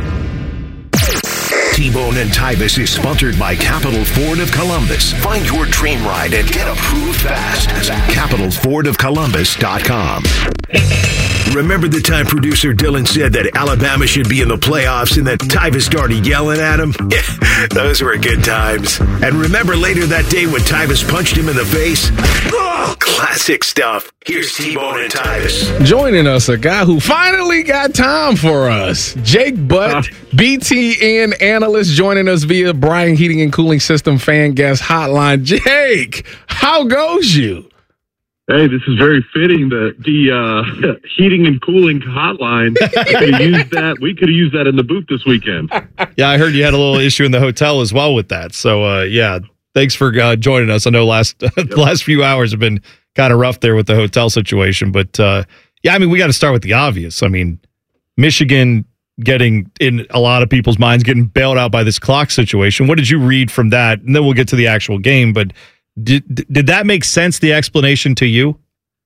S22: T-Bone and Tyvis is sponsored by Capital Ford of Columbus. Find your dream ride and get approved fast at capital ford of columbus dot com. Remember the time producer Dylan said that Alabama should be in the playoffs and that Tyvis started yelling at him? Yeah, those were good times. And remember later that day when Tyvis punched him in the face? Oh, classic stuff. Here's T-Bone and Tyvis.
S1: Joining us, a guy who finally got time for us, Jake Butt, uh, B T N analyst, joining us via Bryant Heating and Cooling System fan guest hotline. Jake, how goes you?
S12: Hey, this is very fitting. The the uh, heating and cooling hotline. I could have used that. We could have used that in the booth this weekend.
S2: Yeah, I heard you had a little issue in the hotel as well with that. So, uh, yeah, thanks for uh, joining us. I know last uh, the last few hours have been kind of rough there with the hotel situation, but uh, yeah, I mean, we got to start with the obvious. I mean, Michigan getting in a lot of people's minds getting bailed out by this clock situation. What did you read from that? And then we'll get to the actual game, but. Did did that make sense, the explanation to you?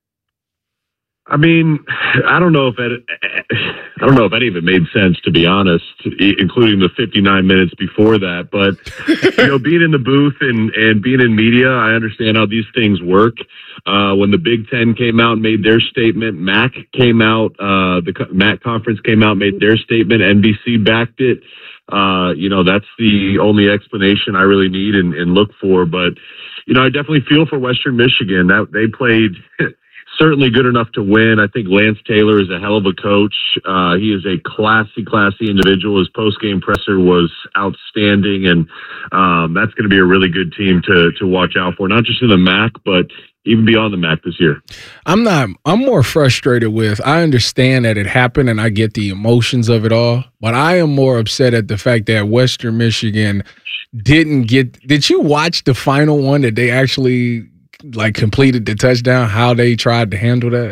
S12: I mean, I don't know if it, I don't know if any of it made sense, to be honest, including the fifty-nine minutes before that. But, you know, being in the booth and, and being in media, I understand how these things work. Uh, when the Big Ten came out and made their statement, M A C came out, uh, the M A C conference came out, made their statement, N B C backed it. Uh, you know, that's the only explanation I really need and, and look for. But, you know, I definitely feel for Western Michigan. That they played certainly good enough to win. I think Lance Taylor is a hell of a coach. Uh, he is a classy, classy individual. His post-game presser was outstanding, and um, that's going to be a really good team to to watch out for, not just in the M A C, but even beyond the M A C this year.
S1: I'm not, I'm more frustrated with, I understand that it happened and I get the emotions of it all, but I am more upset at the fact that Western Michigan didn't get, did you watch the final one that they actually like completed the touchdown, how they tried to handle that?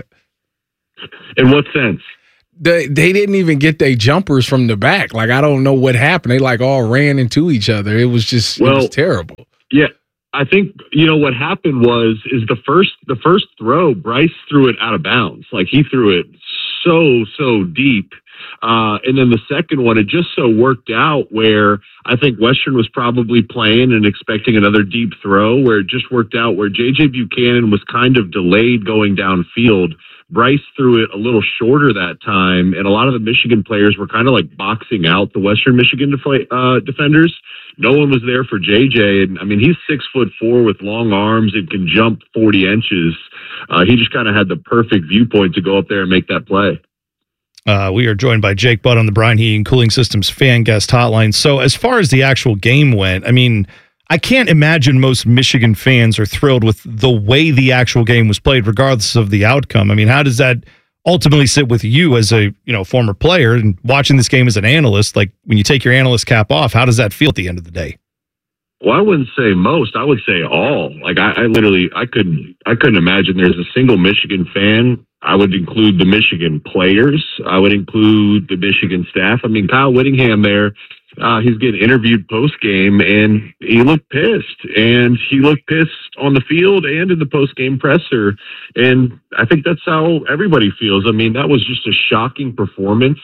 S12: In what sense?
S1: They, they didn't even get their jumpers from the back. Like, I don't know what happened. They like all ran into each other. It was just, well, it was terrible.
S12: Yeah. I think, you know, what happened was, is the first, the first throw, Bryce threw it out of bounds. Like, he threw it so, so deep. Uh, and then the second one, it just so worked out where I think Western was probably playing and expecting another deep throw, where it just worked out where J J Buchanan was kind of delayed going downfield. Bryce threw it a little shorter that time, and a lot of the Michigan players were kind of like boxing out the Western Michigan def- uh, defenders. No one was there for J J, and I mean, he's six foot four with long arms and can jump forty inches. Uh, he just kind of had the perfect viewpoint to go up there and make that play.
S2: Uh, we are joined by Jake Butt on the Bryan Heating and Cooling Systems fan guest hotline. So as far as the actual game went, I mean, I can't imagine most Michigan fans are thrilled with the way the actual game was played, regardless of the outcome. I mean, how does that ultimately sit with you as a you know former player and watching this game as an analyst? Like, when you take your analyst cap off, how does that feel at the end of the day?
S12: Well, I wouldn't say most. I would say all. Like, I, I literally, I couldn't, I couldn't imagine there's a single Michigan fan. I would include the Michigan players. I would include the Michigan staff. I mean, Kyle Whittingham there, uh, he's getting interviewed post game, and he looked pissed. And he looked pissed on the field and in the post game presser. And I think that's how everybody feels. I mean, that was just a shocking performance.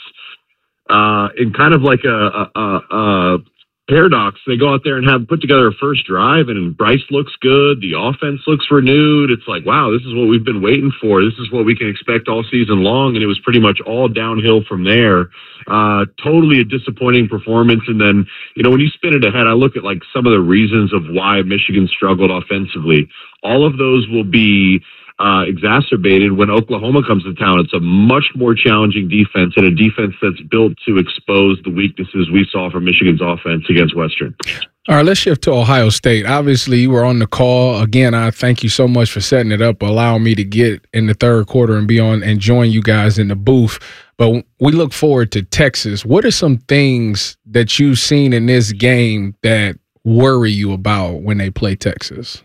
S12: Uh, and kind of like a, a, a, a paradox. They go out there and have put together a first drive, and Bryce looks good. The offense looks renewed. It's like, wow, this is what we've been waiting for. This is what we can expect all season long. And it was pretty much all downhill from there. Uh, totally a disappointing performance. And then, you know, when you spin it ahead, I look at like some of the reasons of why Michigan struggled offensively. All of those will be Uh, exacerbated when Oklahoma comes to town. It's a much more challenging defense, and a defense that's built to expose the weaknesses we saw from Michigan's offense against Western.
S1: All right, let's shift to Ohio State. Obviously, you were on the call. Again, I thank you so much for setting it up, allowing me to get in the third quarter and be on and join you guys in the booth. But we look forward to Texas. What are some things that you've seen in this game that worry you about when they play Texas?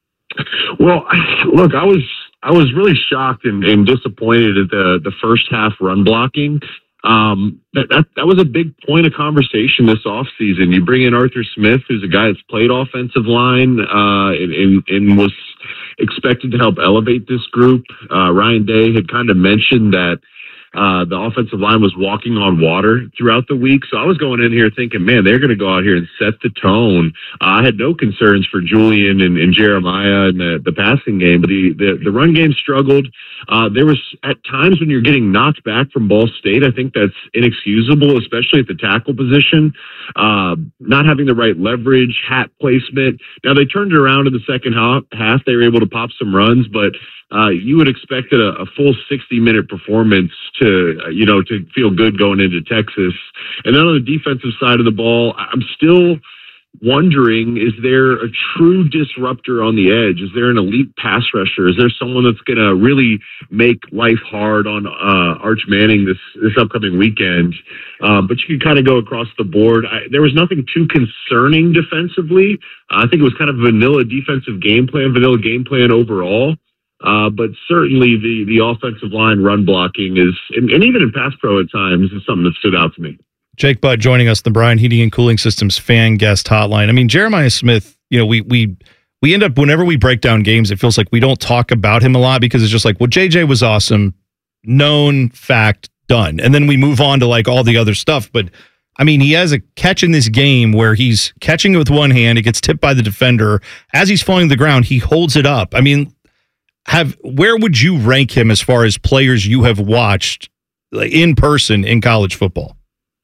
S12: Well, look, I was I was really shocked and, and disappointed at the the first half run blocking. Um, that, that that was a big point of conversation this offseason. You bring in Arthur Smith, who's a guy that's played offensive line uh, and, and, and was expected to help elevate this group. Uh, Ryan Day had kind of mentioned that Uh, the offensive line was walking on water throughout the week. So I was going in here thinking, man, they're going to go out here and set the tone. Uh, I had no concerns for Julian and, and Jeremiah in the, the passing game, but the, the, the run game struggled. Uh, there was at times when you're getting knocked back from Ball State, I think that's inexcusable, especially at the tackle position. Uh, not having the right leverage, hat placement. Now they turned it around in the second half. half. They were able to pop some runs, but Uh, you would expect a, a full sixty minute performance to, uh, you know, to feel good going into Texas. And then on the defensive side of the ball, I'm still wondering, is there a true disruptor on the edge? Is there an elite pass rusher? Is there someone that's going to really make life hard on uh, Arch Manning this, this upcoming weekend? Um, but you can kind of go across the board. I, there was nothing too concerning defensively. Uh, I think it was kind of vanilla defensive game plan, vanilla game plan overall. Uh, but certainly the, the offensive line run blocking is, and, and even in pass pro at times, is something that stood out to me.
S2: Jake Butt joining us, the Bryan Heating and Cooling Systems fan guest hotline. I mean, Jeremiah Smith, you know, we we we end up, whenever we break down games, it feels like we don't talk about him a lot because it's just like, well, J J was awesome, known fact, done. And then we move on to like all the other stuff. But I mean, he has a catch in this game where he's catching it with one hand, it gets tipped by the defender. As he's falling to the ground, he holds it up. I mean, Have where would you rank him as far as players you have watched like in person in college football?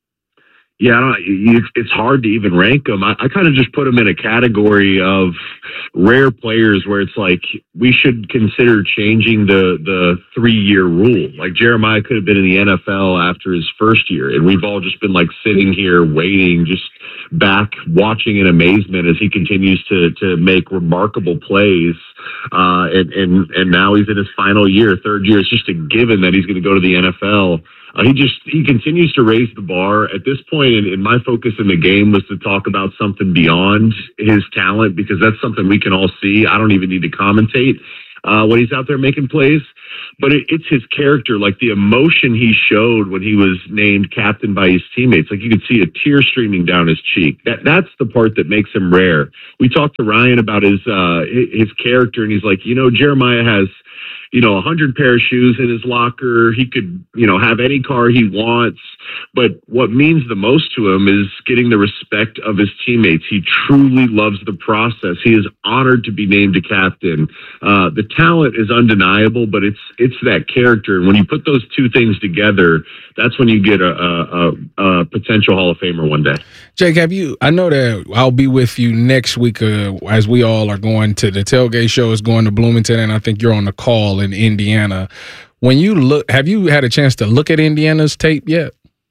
S12: Yeah, I don't, you, it's hard to even rank them. I, I kind of just put them in a category of rare players where it's like we should consider changing the the three year rule. Like Jeremiah could have been in the N F L after his first year, and we've all just been like sitting here waiting, just back watching in amazement as he continues to to make remarkable plays. Uh, and, and, and now he's in his final year, third year. It's just a given that he's going to go to the N F L. Uh, he just, he continues to raise the bar. At this point, and, and my focus in the game was to talk about something beyond his talent, because that's something we can all see. I don't even need to commentate uh, when he's out there making plays. But it, it's his character, like the emotion he showed when he was named captain by his teammates. Like you could see a tear streaming down his cheek. That that's the part that makes him rare. We talked to Ryan about his uh, his character, and he's like, you know, Jeremiah has, you know, a hundred pair of shoes in his locker. He could, you know, have any car he wants. But what means the most to him is getting the respect of his teammates. He truly loves the process. He is honored to be named a captain. Uh, the talent is undeniable, but it's it's that character. And when you put those two things together, that's when you get a, a, a, a potential Hall of Famer one day.
S1: Jake, have you, I know that I'll be with you next week uh, as we all are going to the tailgate show is going to Bloomington, and I think you're on the call in Indiana. When you look, have you had a chance to look at Indiana's tape yet?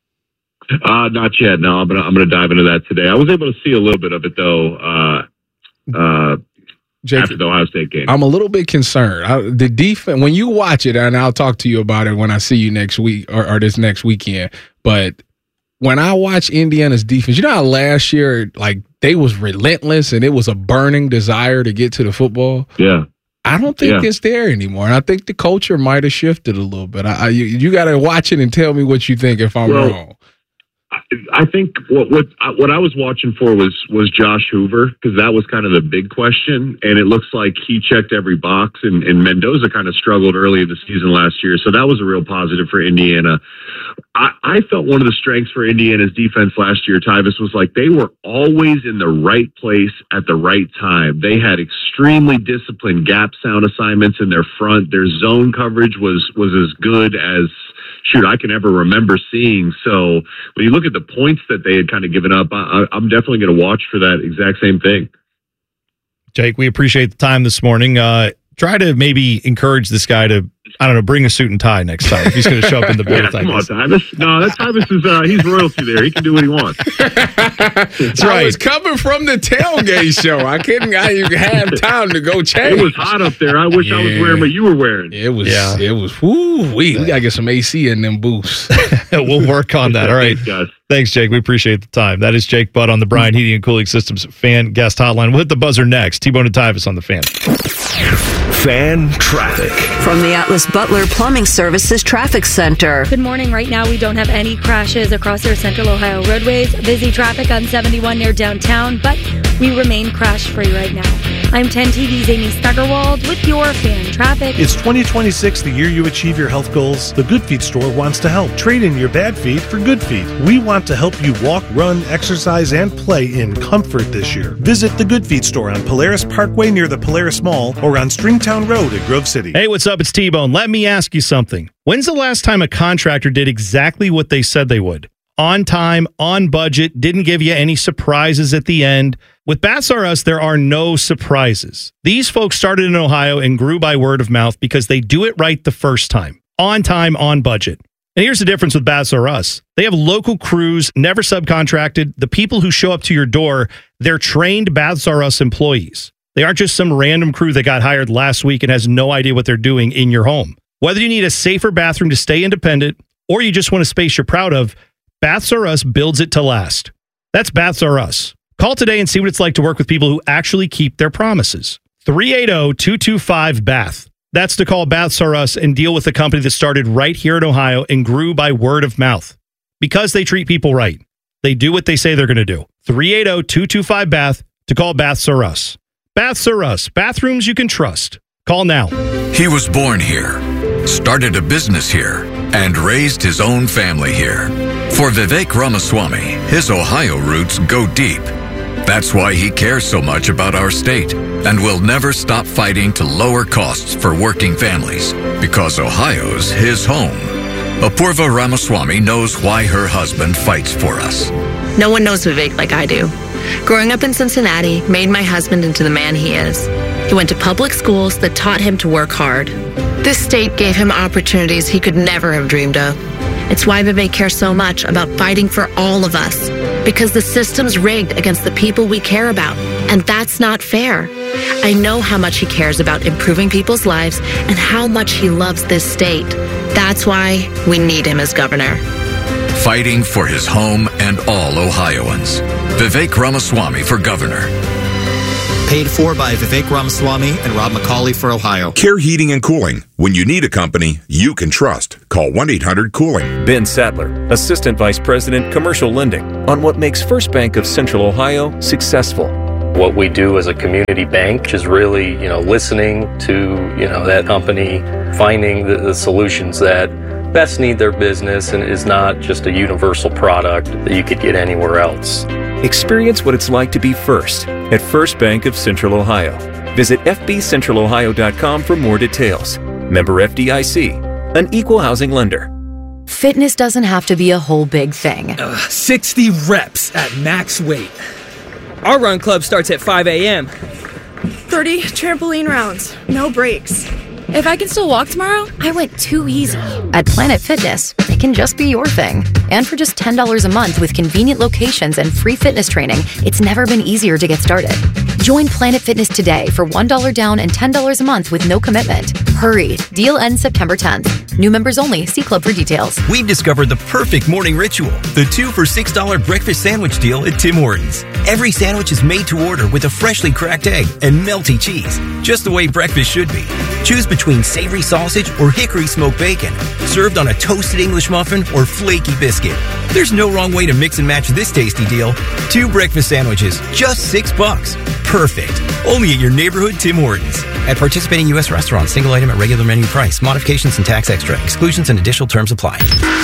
S12: Uh, not yet. No, I'm gonna I'm gonna dive into that today. I was able to see a little bit of it though. Uh, uh,
S1: Jake,
S12: after the Ohio State game,
S1: I'm a little bit concerned. I, the defense, when you watch it, and I'll talk to you about it when I see you next week or, or this next weekend. But when I watch Indiana's defense, you know how last year, like they was relentless and it was a burning desire to get to the football.
S12: Yeah.
S1: I don't think
S12: Yeah.
S1: it's there anymore. And I think the culture might have shifted a little bit. I, I, you you got to watch it and tell me what you think if I'm
S12: Well,
S1: wrong.
S12: I think what what what I was watching for was was Josh Hoover, because that was kind of the big question, and it looks like he checked every box. And, and Mendoza kind of struggled early in the season last year, so that was a real positive for Indiana. I, I felt one of the strengths for Indiana's defense last year, Tyvis, was like they were always in the right place at the right time. They had extremely disciplined gap sound assignments in their front. Their zone coverage was was as good as shoot I can ever remember seeing. So when you look at the points that they had kind of given up, I, I'm definitely going to watch for that exact same thing.
S2: Jake, we appreciate the time this morning. Uh, try to maybe encourage this guy to, I don't know, bring a suit and tie next time if he's going to show up in the booth.
S12: Yeah, come on, Tyvis. No, that Tyvis is uh, he's royalty there. He can do what he wants.
S1: That's right. I was coming from the tailgate show. I couldn't I didn't have time to go change.
S12: It was hot up there. I wish yeah. I was wearing what you were wearing.
S1: It was.
S2: Yeah.
S1: It was. Whoo, we we gotta get some A C in them booths.
S2: We'll work on that. All right,
S12: Thanks, guys.
S2: Thanks, Jake. We appreciate the time. That is Jake Butt on the Bryant Heating and Cooling Systems fan guest hotline. We'll hit the buzzer next. T-Bone and Tyvis on the Fan.
S22: Fan traffic
S6: from the Atlas Butler Plumbing Services Traffic Center.
S7: Good morning. Right now, we don't have any crashes across our Central Ohio roadways. Busy traffic on seventy-one near downtown, but we remain crash-free right now. I'm ten T V's Amy Stuggerwald with your Fan Traffic.
S4: It's twenty twenty-six, the year you achieve your health goals. The Good Feet store wants to help. Trade in your bad feet for good feet. We want to help you walk, run, exercise, and play in comfort this year. Visit the Good Feet store on Polaris Parkway near the Polaris Mall or on Stringtown Road at Grove City.
S2: Hey, what's up? It's T-Bone. Let me ask you something. When's the last time a contractor did exactly what they said they would? On time, on budget, didn't give you any surprises at the end. With Baths R Us, there are no surprises. These folks started in Ohio and grew by word of mouth because they do it right the first time. On time, on budget. And here's the difference with Baths R Us. They have local crews, never subcontracted. The people who show up to your door, they're trained Baths R Us employees. They aren't just some random crew that got hired last week and has no idea what they're doing in your home. Whether you need a safer bathroom to stay independent or you just want a space you're proud of, Baths R Us builds it to last. That's Baths R Us. Call today and see what it's like to work with people who actually keep their promises. three eight zero, two two five, B A T H. That's to call Baths R Us and deal with a company that started right here in Ohio and grew by word of mouth. Because they treat people right. They do what they say they're going to do. three eight zero, two two five, B A T H to call Baths R Us. Baths R Us. Bathrooms you can trust. Call now.
S29: He was born here, started a business here, and raised his own family here. For Vivek Ramaswamy, his Ohio roots go deep. That's why he cares so much about our state and will never stop fighting to lower costs for working families, because Ohio's his home. Apurva Ramaswamy knows why her husband fights for us.
S30: No one knows Vivek like I do. Growing up in Cincinnati made my husband into the man he is. He went to public schools that taught him to work hard. This state gave him opportunities he could never have dreamed of. It's why Vivek cares so much about fighting for all of us. Because the system's rigged against the people we care about. And that's not fair. I know how much he cares about improving people's lives and how much he loves this state. That's why we need him as governor.
S29: Fighting for his home and all Ohioans. Vivek Ramaswamy for governor.
S31: Paid for by Vivek Ramaswamy and Rob McCauley for Ohio.
S8: Care Heating and Cooling. When you need a company you can trust, call one eight hundred cooling.
S11: Ben Sadler, Assistant Vice President, Commercial Lending, on what makes First Bank of Central Ohio successful.
S9: What we do as a community bank is really, you know, listening to, you know, that company, finding the, the solutions that best need their business and is not just a universal product that you could get anywhere else.
S11: Experience what it's like to be first at First Bank of Central Ohio. Visit f b central ohio dot com for more details. Member F D I C, an equal housing lender.
S13: Fitness doesn't have to be a whole big thing.
S15: Uh, sixty reps at max weight. Our run club starts at five a.m.
S16: thirty trampoline rounds, no breaks.
S13: If I can still walk tomorrow, I went too easy. At Planet Fitness, it can just be your thing. And for just ten dollars a month with convenient locations and free fitness training, it's never been easier to get started. Join Planet Fitness today for one dollar down and ten dollars a month with no commitment. Hurry, deal ends September tenth. New members only. See club for details.
S17: We've discovered the perfect morning ritual, the two for six dollars breakfast sandwich deal at Tim Hortons. Every sandwich is made to order with a freshly cracked egg and melty cheese, just the way breakfast should be. Choose between savory sausage or hickory smoked bacon, served on a toasted English muffin or flaky biscuit. There's no wrong way to mix and match this tasty deal. Two breakfast sandwiches, just six bucks. Perfect. Only at your neighborhood Tim Hortons. At participating U S restaurants, single item at regular menu price. Modifications and tax extra. Exclusions and additional terms apply.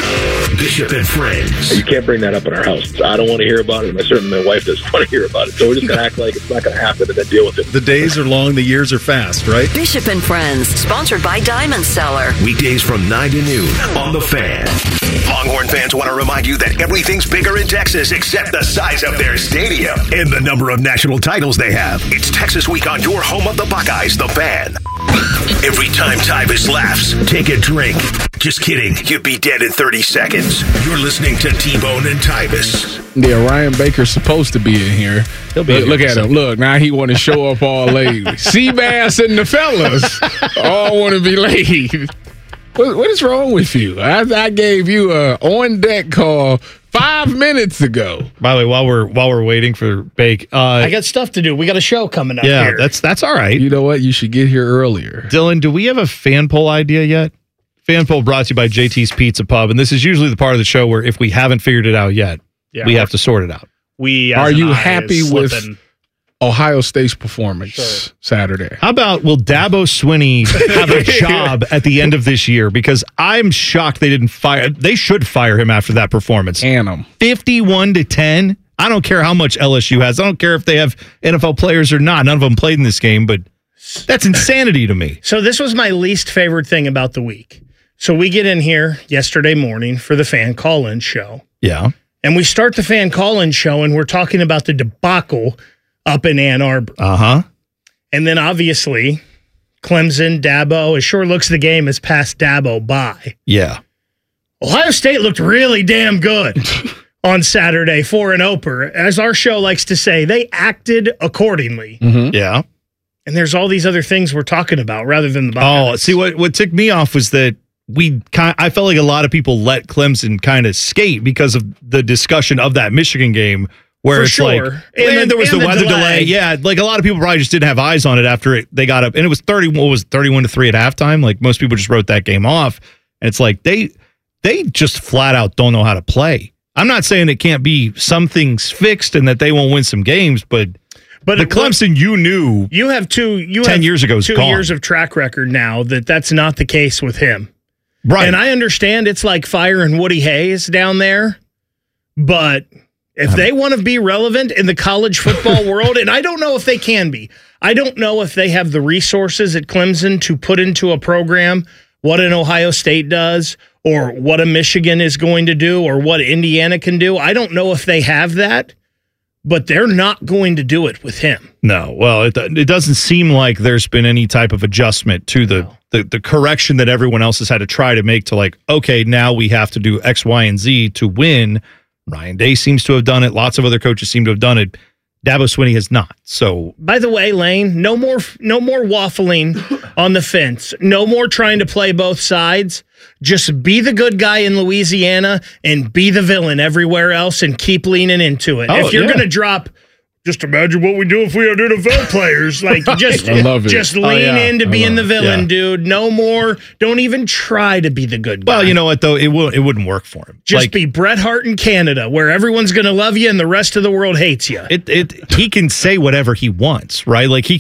S22: Bishop and Friends.
S18: You can't bring that up in our house. I don't want to hear about it, and certainly my wife doesn't want to hear about it. So we're just going to act like it's not going to happen and then deal with it.
S19: The days are long, the years are fast, right?
S6: Bishop and Friends, sponsored by Diamond Seller.
S22: Weekdays from nine to noon on The Fan. Longhorn fans want to remind you that everything's bigger in Texas except the size of their stadium and the number of national titles they have. It's Texas Week on your home of the Buckeyes, The Fan. Every time Tyvis laughs, take a drink. Just kidding. You'd be dead in thirty seconds. You're listening to T-Bone and Tyvis.
S1: Yeah, Ryan Baker's supposed to be in here.
S2: He'll be
S1: look, look at him. Look, now he want to show up all late. Seabass and the fellas all want to be late. What, what is wrong with you? I, I gave you a on-deck call five minutes ago.
S2: By the way, while we're while we're waiting for Bake, uh,
S20: I got stuff to do. We got a show coming up
S2: yeah,
S20: here.
S2: that's that's all right.
S1: You know what? You should get here earlier.
S2: Dylan, do we have a fan poll idea yet? Fan poll brought to you by J T's Pizza Pub, and this is usually the part of the show where if we haven't figured it out yet,
S20: Yeah.
S2: we have to sort it out.
S20: We
S1: Are
S20: as an
S1: you
S20: eye
S1: happy
S20: is
S1: with
S20: slipping.
S1: Ohio State's performance
S20: Sure.
S1: Saturday?
S2: How about will Dabo Swinney have a job at the end of this year? Because I'm shocked they didn't fire. They should fire him after that performance.
S1: And him.
S2: fifty-one to ten. I don't care how much L S U has. I don't care if they have N F L players or not. None of them played in this game, but that's insanity to me.
S20: So this was my least favorite thing about the week. So we get in here yesterday morning for the fan call-in show.
S2: Yeah.
S20: And we start the fan call-in show, and we're talking about the debacle up in Ann Arbor.
S2: Uh-huh.
S20: And then obviously, Clemson, Dabo, it sure looks the game has passed Dabo by.
S2: Yeah.
S20: Ohio State looked really damn good on Saturday, four and oh. As our show likes to say, they acted accordingly.
S2: Mm-hmm. Yeah.
S20: And there's all these other things we're talking about rather than the Buckeyes.
S2: Oh, see, what, what ticked me off was that we kind I felt like a lot of people let Clemson kind of skate because of the discussion of that Michigan game where
S20: For
S2: it's
S20: sure.
S2: like,
S20: And
S2: and
S20: the-
S2: there was the
S20: and the
S2: weather delay.
S20: delay.
S2: Yeah, like a lot of people probably just didn't have eyes on it after it, they got up. And it was thirty, what was it, thirty-one to three at halftime? Like most people just wrote that game off. And it's like they they just flat out don't know how to play. I'm not saying it can't be some things fixed and that they won't win some games, but
S20: But
S2: the
S20: it-
S2: Clemson you knew
S20: You have two. You
S2: ten
S20: have
S2: years ago is
S20: two
S2: gone.
S20: years of track record now that that's not the case with him.
S2: Right.
S20: And I understand it's like firing Woody Hayes down there, but if they want to be relevant in the college football world, and I don't know if they can be, I don't know if they have the resources at Clemson to put into a program what an Ohio State does or what a Michigan is going to do or what Indiana can do. I don't know if they have that, but they're not going to do it with him.
S2: No, well, it it doesn't seem like there's been any type of adjustment to the, the the correction that everyone else has had to try to make to like, okay, now we have to do X, Y, and Z to win. Ryan Day seems to have done it. Lots of other coaches seem to have done it. Dabo Swinney has not. So,
S20: by the way, Lane, no more, no more waffling on the fence. No more trying to play both sides. Just be the good guy in Louisiana and be the villain everywhere else, and keep leaning into it.
S2: Oh,
S20: if you're
S2: yeah.
S20: going to drop, just imagine what we do if we had N F L players. Like, just,
S1: I love it.
S20: just lean
S2: Oh, yeah.
S20: into
S2: I
S20: being the
S2: love it.
S20: villain,
S2: Yeah.
S20: dude. No more. Don't even try to be the good guy.
S2: well, you know what though, it will it wouldn't work for him.
S20: Just
S2: Like,
S20: be Bret Hart in Canada, where everyone's going to love you and the rest of the world hates you.
S2: It it he can say whatever he wants, right? Like he